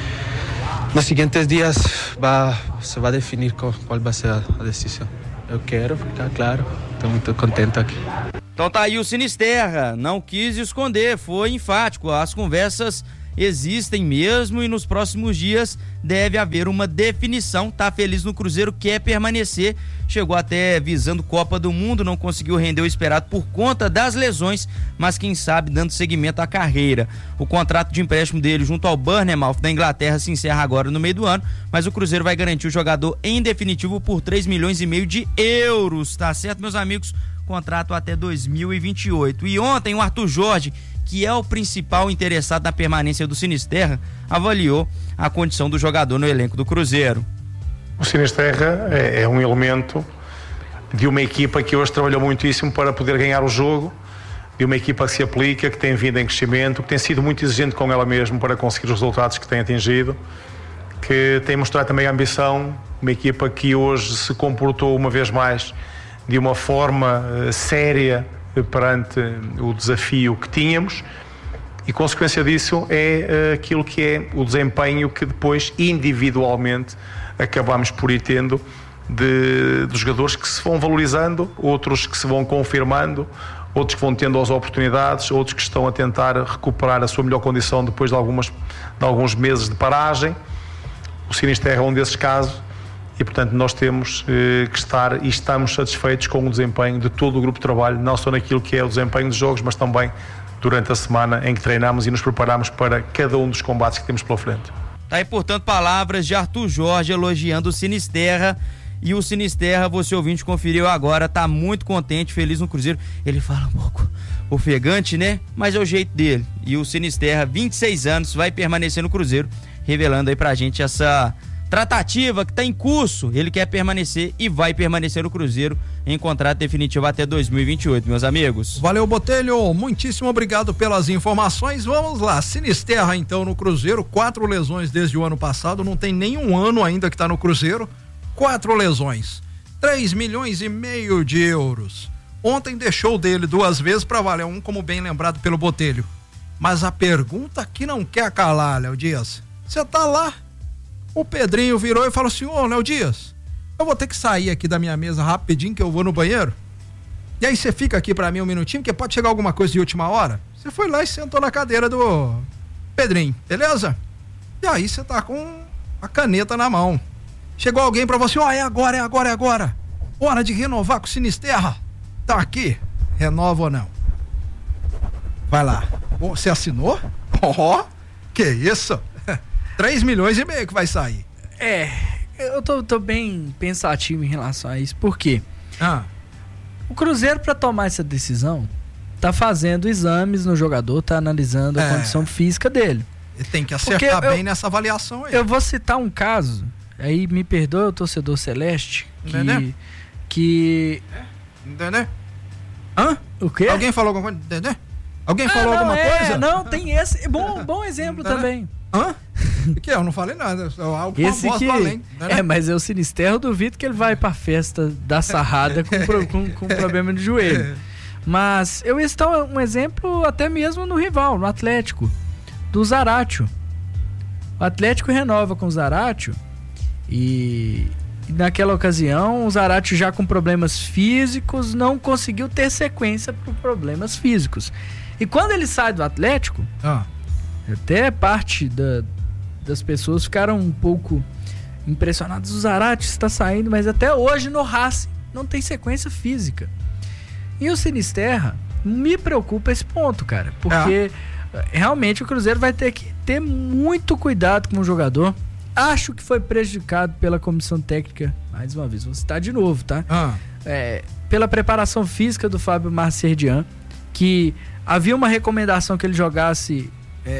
nos seguintes dias vai, se vai definir qual, qual vai ser a, a decisão. Eu quero ficar claro, estou muito contente aqui. Então tá aí o Sinisterra, não quis esconder, foi enfático, as conversas existem mesmo e nos próximos dias deve haver uma definição. Tá feliz no Cruzeiro, quer permanecer, chegou até visando Copa do Mundo, não conseguiu render o esperado por conta das lesões, mas quem sabe dando seguimento à carreira. O contrato de empréstimo dele junto ao Bournemouth da Inglaterra se encerra agora no meio do ano, mas o Cruzeiro vai garantir o jogador em definitivo por três milhões e meio de euros, tá certo, meus amigos? Contrato até dois mil e vinte e oito. E ontem o Arthur Jorge, que é o principal interessado na permanência do Sinisterra, avaliou a condição do jogador no elenco do Cruzeiro. O Sinisterra é, é um elemento de uma equipa que hoje trabalhou muitíssimo para poder ganhar o jogo, de uma equipa que se aplica, que tem vindo em crescimento, que tem sido muito exigente com ela mesma para conseguir os resultados que tem atingido, que tem mostrado também a ambição, uma equipa que hoje se comportou uma vez mais de uma forma uh, séria perante o desafio que tínhamos, e consequência disso é uh, aquilo que é o desempenho que depois individualmente acabamos por ir tendo de, de jogadores que se vão valorizando, outros que se vão confirmando, outros que vão tendo as oportunidades, outros que estão a tentar recuperar a sua melhor condição depois de, algumas, de alguns meses de paragem. O Sinisterra é um desses casos. E, portanto, nós temos eh, que estar e estamos satisfeitos com o desempenho de todo o grupo de trabalho, não só naquilo que é o desempenho dos jogos, mas também durante a semana em que treinamos e nos preparamos para cada um dos combates que temos pela frente. Tá aí, portanto, palavras de Arthur Jorge elogiando o Sinisterra. E o Sinisterra, você ouvinte, conferiu agora, tá muito contente, feliz no Cruzeiro. Ele fala um pouco ofegante, né? Mas é o jeito dele. E o Sinisterra, vinte e seis anos, vai permanecer no Cruzeiro, revelando aí pra gente essa tratativa que está em curso. Ele quer permanecer e vai permanecer no Cruzeiro em contrato definitivo até dois mil e vinte e oito, meus amigos. Valeu, Botelho, muitíssimo obrigado pelas informações. Vamos lá, Sinisterra então no Cruzeiro, quatro lesões desde o ano passado, não tem nenhum ano ainda que está no Cruzeiro, quatro lesões, três milhões e meio de euros. Ontem deixou dele duas vezes para valer um, como bem lembrado pelo Botelho. Mas a pergunta que não quer calar, Léo Dias, você tá lá? O Pedrinho virou e falou assim: ô, Léo Dias, eu vou ter que sair aqui da minha mesa rapidinho que eu vou no banheiro. E aí você fica aqui pra mim um minutinho, porque pode chegar alguma coisa de última hora. Você foi lá e sentou na cadeira do Pedrinho, beleza? E aí você tá com a caneta na mão. Chegou alguém pra você: ó, é agora, é agora, é agora. Hora de renovar com o Sinisterra. Tá aqui, renova ou não? Vai lá. Você assinou? Ó, oh, que isso? três milhões e meio que vai sair. É, eu tô, tô bem pensativo em relação a isso, por quê? Ah. O Cruzeiro, para tomar essa decisão, tá fazendo exames no jogador, tá analisando a é. condição física dele. Ele tem que acertar eu, bem nessa avaliação aí. Eu vou citar um caso, aí me perdoe o torcedor celeste, que... Entendeu? que... Entendeu? Hã? O quê? Alguém falou alguma coisa? Entendeu? Alguém ah, falou não, alguma é, coisa? Não, tem esse. Bom, bom exemplo Entendeu? também. Hã? Que eu não falei nada. Algo Esse voz que, além, é, mas é o Sinisterra, eu duvido que ele vai pra festa da sarrada com, pro, com, com problema de joelho. Mas eu ia citar um exemplo até mesmo no rival, no Atlético, do Zaratio. O Atlético renova com o Zaratio e, e naquela ocasião o Zaratio, já com problemas físicos, não conseguiu ter sequência por problemas físicos. E quando ele sai do Atlético, ah. até parte da, das pessoas ficaram um pouco impressionadas. O Zaratio está saindo, mas até hoje no Racing não tem sequência física. E o Sinisterra, me preocupa esse ponto, cara, porque ah. realmente o Cruzeiro vai ter que ter muito cuidado com o jogador. Acho que foi prejudicado pela comissão técnica, mais uma vez, vou citar de novo, tá? Ah. É, pela preparação física do Fábio Marcerdian, que havia uma recomendação que ele jogasse é,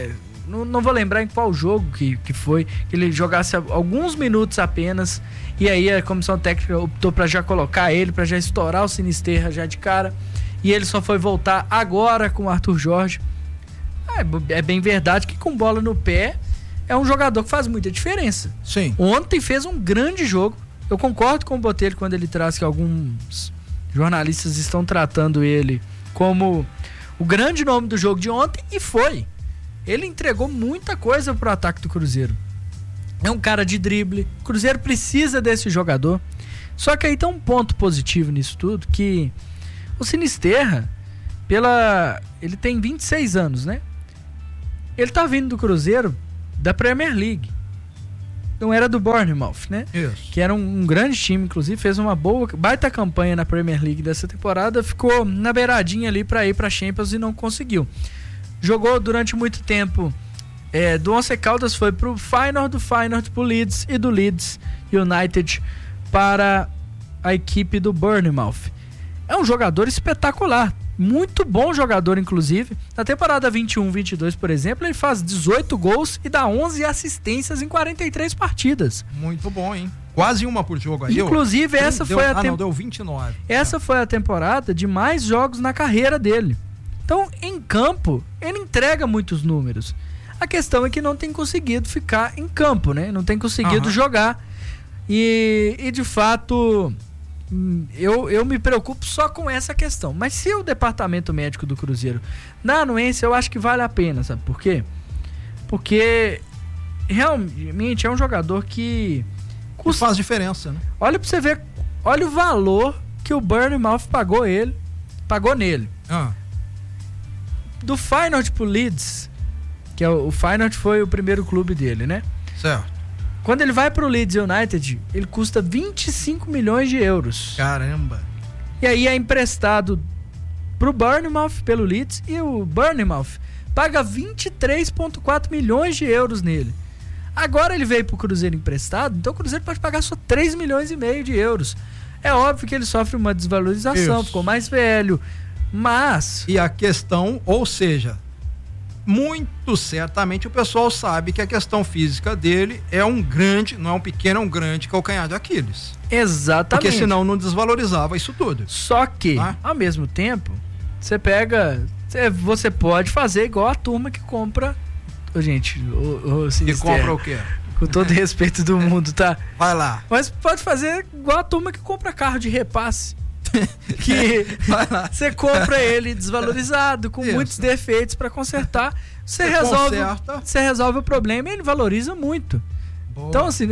não, não vou lembrar em qual jogo que, que foi, que ele jogasse alguns minutos apenas, e aí a comissão técnica optou para já colocar ele, para já estourar o Sinisterra já de cara, e ele só foi voltar agora com o Arthur Jorge. É, é bem verdade que com bola no pé é um jogador que faz muita diferença. Sim. Ontem fez um grande jogo. Eu concordo com o Botelho quando ele traz que alguns jornalistas estão tratando ele como o grande nome do jogo de ontem, e foi. Ele entregou muita coisa pro ataque do Cruzeiro. É um cara de drible. O Cruzeiro precisa desse jogador. Só que aí tem um ponto positivo nisso tudo, que o Sinisterra, pela... ele tem vinte e seis anos, né? Ele tá vindo do Cruzeiro da Premier League. Não era do Bournemouth, né? Isso. Que era um, um grande time, inclusive, fez uma boa, baita campanha na Premier League dessa temporada, ficou na beiradinha ali pra ir pra Champions e não conseguiu. Jogou durante muito tempo é, do Once Caldas, foi pro Feyenoord, do Feyenoord pro Leeds e do Leeds United para a equipe do Bournemouth. É um jogador espetacular, muito bom jogador, inclusive. Na temporada vinte e um vinte e dois, por exemplo, ele faz dezoito gols e dá onze assistências em quarenta e três partidas. Muito bom, hein? Quase uma por jogo aí. Inclusive, eu... essa deu... foi a Ah, tem... não, deu vinte e nove. Essa foi a temporada de mais jogos na carreira dele. Então, em campo, ele entrega muitos números. A questão é que não tem conseguido ficar em campo, né? Não tem conseguido Aham. jogar. E, e de fato... Eu, eu me preocupo só com essa questão. Mas se o departamento médico do Cruzeiro dá anuência, eu acho que vale a pena, sabe por quê? Porque realmente é um jogador que custa... faz diferença, né? Olha pra você ver, olha o valor que o Bournemouth pagou ele, pagou nele. Ah. Do Feyenoord pro Leeds, que é o, o Feyenoord foi o primeiro clube dele, né? Certo. Quando ele vai pro Leeds United, ele custa vinte e cinco milhões de euros. Caramba. E aí é emprestado pro Bournemouth pelo Leeds, e o Bournemouth paga vinte e três vírgula quatro milhões de euros nele. Agora ele veio pro Cruzeiro emprestado, então o Cruzeiro pode pagar só três milhões e meio de euros. É óbvio que ele sofre uma desvalorização, Isso. ficou mais velho, mas... E a questão, ou seja... Muito certamente o pessoal sabe que a questão física dele é um grande, não é um pequeno, é um grande calcanhar de Aquiles. Exatamente. Porque senão não desvalorizava isso tudo. Só que, ah? ao mesmo tempo, você pega, você pode fazer igual a turma que compra, oh, gente, o, o que compra o quê? Com todo respeito do mundo, tá? Vai lá. Mas pode fazer igual a turma que compra carro de repasse. Que você compra ele desvalorizado, com Isso. muitos defeitos para consertar, você resolve, você resolve o problema e ele valoriza muito. Boa. Então assim,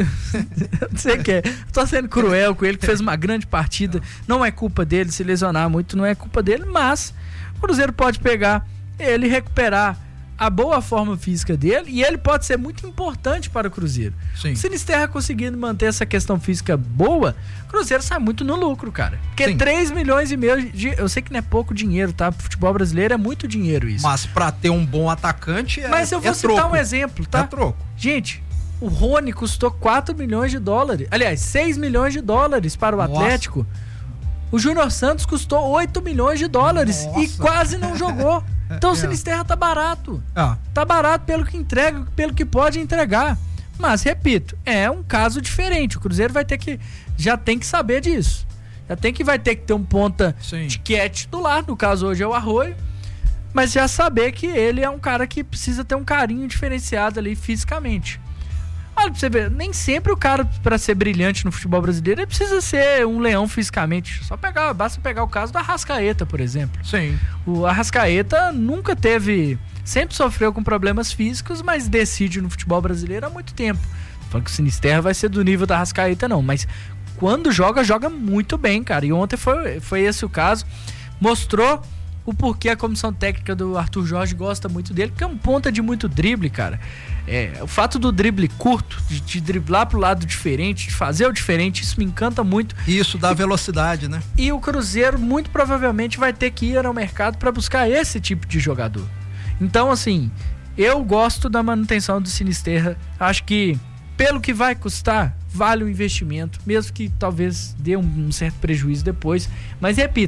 você quer, tô sendo cruel com ele, que fez uma grande partida, não é culpa dele se lesionar muito, não é culpa dele, mas o Cruzeiro pode pegar ele e recuperar a boa forma física dele, e ele pode ser muito importante para o Cruzeiro. Sim. O Sinisterra conseguindo manter essa questão física boa, o Cruzeiro sai muito no lucro, cara. Porque Sim. três milhões e meio de... Eu sei que não é pouco dinheiro, tá? Pro futebol brasileiro é muito dinheiro isso. Mas pra ter um bom atacante é Mas eu vou é citar troco. um exemplo, tá? É troco. Gente, o Rony custou quatro milhões de dólares. Aliás, seis milhões de dólares para o Nossa. Atlético. O Júnior Santos custou oito milhões de dólares Nossa. E quase não jogou. Então é. o Sinisterra tá barato. Ah. Tá barato pelo que entrega, pelo que pode entregar. Mas, repito, é um caso diferente. O Cruzeiro vai ter que... Já tem que saber disso. Já tem que vai ter que ter um ponta Sim. de que é titular. No caso, hoje é o Arroio. Mas já saber que ele é um cara que precisa ter um carinho diferenciado ali fisicamente. Olha pra você ver, nem sempre o cara, pra ser brilhante no futebol brasileiro, ele precisa ser um leão fisicamente. Só pegar, basta pegar o caso do Arrascaeta, por exemplo. Sim. O Arrascaeta nunca teve... Sempre sofreu com problemas físicos, mas decide no futebol brasileiro há muito tempo. Não falando que o Sinisterra vai ser do nível da Arrascaeta, não. Mas quando joga, joga muito bem, cara. E ontem foi, foi esse o caso. Mostrou o porquê a comissão técnica do Arthur Jorge gosta muito dele, porque é um ponta de muito drible, cara. É, o fato do drible curto, de, de driblar pro lado diferente, de fazer o diferente, isso me encanta muito. E isso dá e, velocidade, né? E o Cruzeiro muito provavelmente vai ter que ir ao mercado para buscar esse tipo de jogador. Então, assim, eu gosto da manutenção do Sinisterra. Acho que, pelo que vai custar, vale o investimento, mesmo que talvez dê um, um certo prejuízo depois. Mas, repito,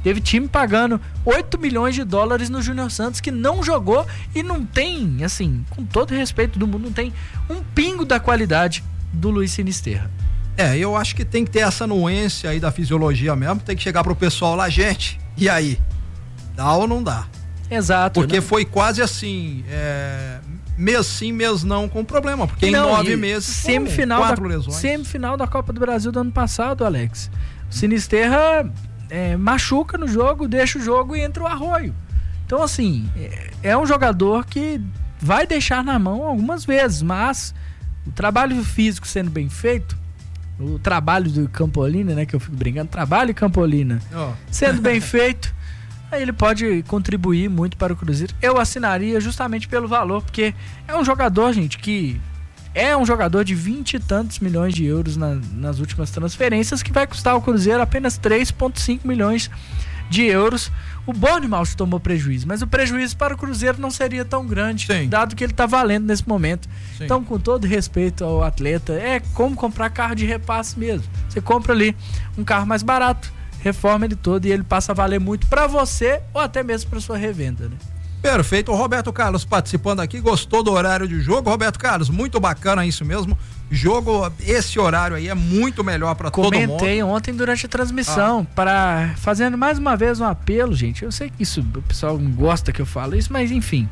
Teve time pagando oito milhões de dólares no Júnior Santos que não jogou e não tem, assim, com todo respeito do mundo, não tem um pingo da qualidade do Luiz Sinisterra. É, eu acho que tem que ter essa nuance aí da fisiologia mesmo, tem que chegar pro pessoal lá, gente, e aí? Dá ou não dá? Exato. Porque né? foi quase assim, é, mês sim, mês não, com problema, porque não, em nove meses semifinal quatro da, lesões. Semifinal da Copa do Brasil do ano passado, Alex. O Sinisterra é, machuca no jogo, deixa o jogo e entra o Arroio. Então, assim, é, é um jogador que vai deixar na mão algumas vezes, mas o trabalho físico sendo bem feito, o trabalho do Campolina, né, que eu fico brincando, trabalho Campolina, oh. sendo bem feito, aí ele pode contribuir muito para o Cruzeiro. Eu assinaria justamente pelo valor, porque é um jogador, gente, que é um jogador de vinte e tantos milhões de euros na, nas últimas transferências, que vai custar ao Cruzeiro apenas três vírgula cinco milhões de euros. O Bournemouth tomou prejuízo, mas o prejuízo para o Cruzeiro não seria tão grande, Sim. dado que ele está valendo nesse momento. Sim. Então, com todo respeito ao atleta, é como comprar carro de repasse mesmo. Você compra ali um carro mais barato, reforma ele todo e ele passa a valer muito para você ou até mesmo para sua revenda, né? Perfeito. O Roberto Carlos participando aqui, gostou do horário de jogo. Roberto Carlos, muito bacana isso mesmo. Jogo, esse horário aí é muito melhor para todo mundo. Comentei ontem durante a transmissão, ah. para fazendo mais uma vez um apelo, gente. Eu sei que isso, o pessoal não gosta que eu falo isso, mas enfim.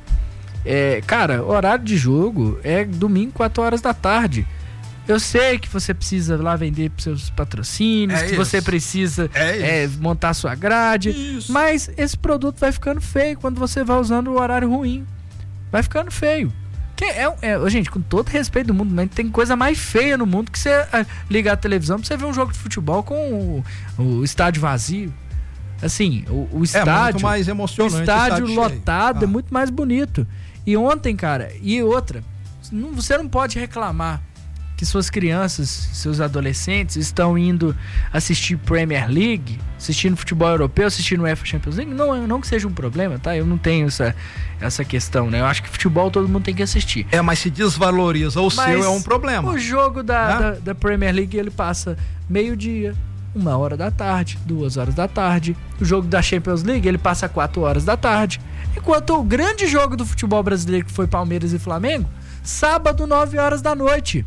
É, cara, horário de jogo é domingo, quatro horas da tarde. Eu sei que você precisa lá vender para seus patrocínios, é que isso. você precisa é é, montar sua grade, isso. mas esse produto vai ficando feio quando você vai usando o horário ruim. Vai ficando feio. Que é, é, gente, com todo respeito do mundo, mas tem coisa mais feia no mundo que você é, ligar a televisão pra você ver um jogo de futebol com o, o estádio vazio. Assim, o, o estádio. É muito mais emocionante. O estádio, estádio lotado ah. é muito mais bonito. E ontem, cara, e outra, não, você não pode reclamar que suas crianças, seus adolescentes estão indo assistir Premier League, assistindo futebol europeu, assistindo UEFA Champions League. Não, não que seja um problema, tá? Eu não tenho essa, essa questão, né? Eu acho que futebol todo mundo tem que assistir. É, mas se desvaloriza o mas seu é um problema. O jogo da, né? da, da Premier League, ele passa meio-dia, uma hora da tarde, duas horas da tarde. O jogo da Champions League, ele passa quatro horas da tarde. Enquanto o grande jogo do futebol brasileiro, que foi Palmeiras e Flamengo, sábado, nove horas da noite.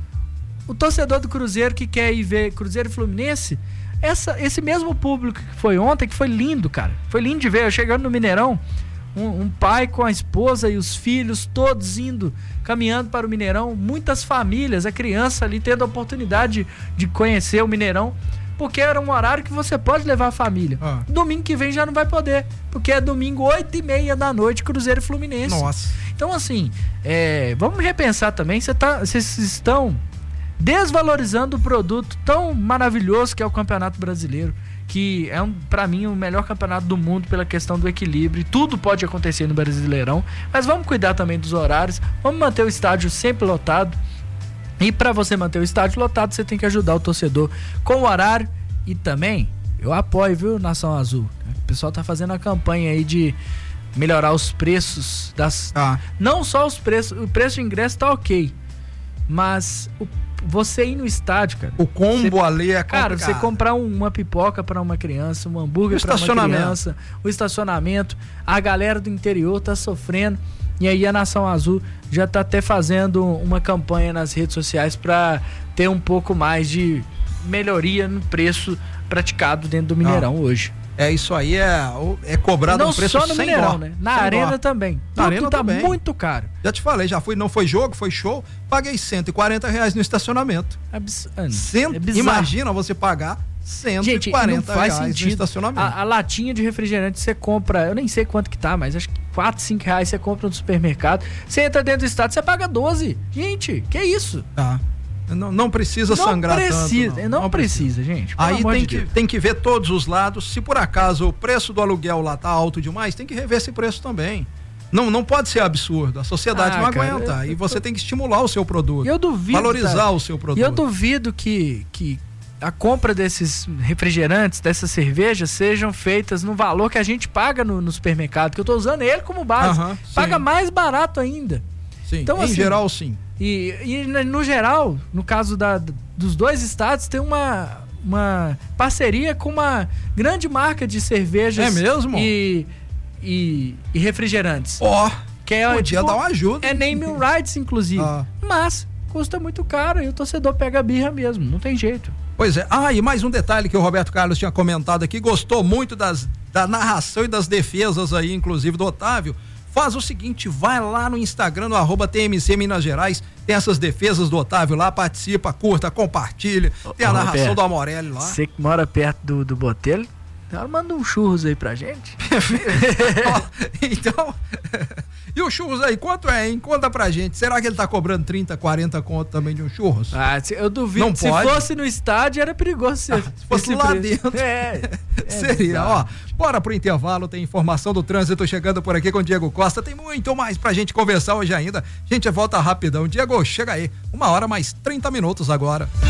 O torcedor do Cruzeiro que quer ir ver Cruzeiro e Fluminense, essa, esse mesmo público que foi ontem, que foi lindo, cara. Foi lindo de ver. Eu chegando no Mineirão, um, um pai com a esposa e os filhos, todos indo, caminhando para o Mineirão. Muitas famílias, a criança ali tendo a oportunidade de, de conhecer o Mineirão, porque era um horário que você pode levar a família. Ah. Domingo que vem já não vai poder, porque é domingo, oito e meia da noite, Cruzeiro e Fluminense. Nossa. Então, assim, é, vamos repensar também. Vocês tá, estão desvalorizando o produto tão maravilhoso que é o Campeonato Brasileiro, que é, um, pra mim, o melhor campeonato do mundo pela questão do equilíbrio. Tudo pode acontecer no Brasileirão, mas vamos cuidar também dos horários, vamos manter o estádio sempre lotado. E para você manter o estádio lotado, você tem que ajudar o torcedor com o horário. E também, eu apoio, viu, Nação Azul? O pessoal tá fazendo a campanha aí de melhorar os preços das... Ah. Não só os preços, o preço de ingresso tá ok, mas o você ir no estádio, cara. O combo você, ali é complicado. Cara, você comprar um, uma pipoca pra uma criança, um hambúrguer pra uma criança, o estacionamento, a galera do interior tá sofrendo. E aí a Nação Azul já tá até fazendo uma campanha nas redes sociais pra ter um pouco mais de melhoria no preço praticado dentro do Mineirão. Não. Hoje. É isso aí, é, é cobrado um preço só no sem Mineirão, dó, né? Na sem Arena dó. também. Na Tudo Arena tá também. muito caro. Já te falei, já fui, não foi jogo, foi show, paguei cento e quarenta reais no estacionamento. Abs... Cento, é imagina você pagar cento e quarenta reais no estacionamento. A, a latinha de refrigerante você compra, eu nem sei quanto que tá, mas acho que quatro, cinco reais você compra no supermercado. Você entra dentro do estádio, você paga doze. Gente, que isso? Tá. Não, não precisa não sangrar precisa, tanto. Não, não, não precisa, precisa, gente. Aí tem, de que, tem que ver todos os lados. Se por acaso o preço do aluguel lá tá alto demais, tem que rever esse preço também. Não, não pode ser absurdo. A sociedade ah, não cara, aguenta. Eu, eu, e você eu, tem que estimular o seu produto. Eu duvido. Valorizar cara, o seu produto. E eu duvido que, que a compra desses refrigerantes, dessas cervejas, sejam feitas no valor que a gente paga no, no supermercado. Que eu tô usando ele como base. Uh-huh, paga mais barato ainda. Sim, então, em assim, geral, sim. E, e no geral, no caso da, dos dois estados, tem uma, uma parceria com uma grande marca de cervejas. É mesmo? E, e, e refrigerantes. Ó, oh, que é, podia tipo, dar uma ajuda. É naming rights, inclusive. Ah. Mas custa muito caro e o torcedor pega a birra mesmo, não tem jeito. Pois é. Ah, e mais um detalhe que o Roberto Carlos tinha comentado aqui, gostou muito das, da narração e das defesas aí, inclusive do Otávio. Faz o seguinte, vai lá no Instagram, no arroba T M C Minas Gerais, tem essas defesas do Otávio lá, participa, curta, compartilha, tem a Ô, narração Roberto, do Amorelli lá. Você que mora perto do, do Botelho, manda um churros aí pra gente. Então, e o churros aí, quanto é, hein? Conta pra gente, será que ele tá cobrando trinta, quarenta conto também de um churros? Ah, eu duvido, não se pode. fosse no estádio era perigoso ser, ah, se fosse lá preço. Dentro é, é seria, bizarro. Ó, bora pro intervalo, tem informação do trânsito chegando por aqui com o Diego Costa, tem muito mais pra gente conversar hoje ainda, a gente volta rapidão. Diego, chega aí, uma hora mais trinta minutos agora.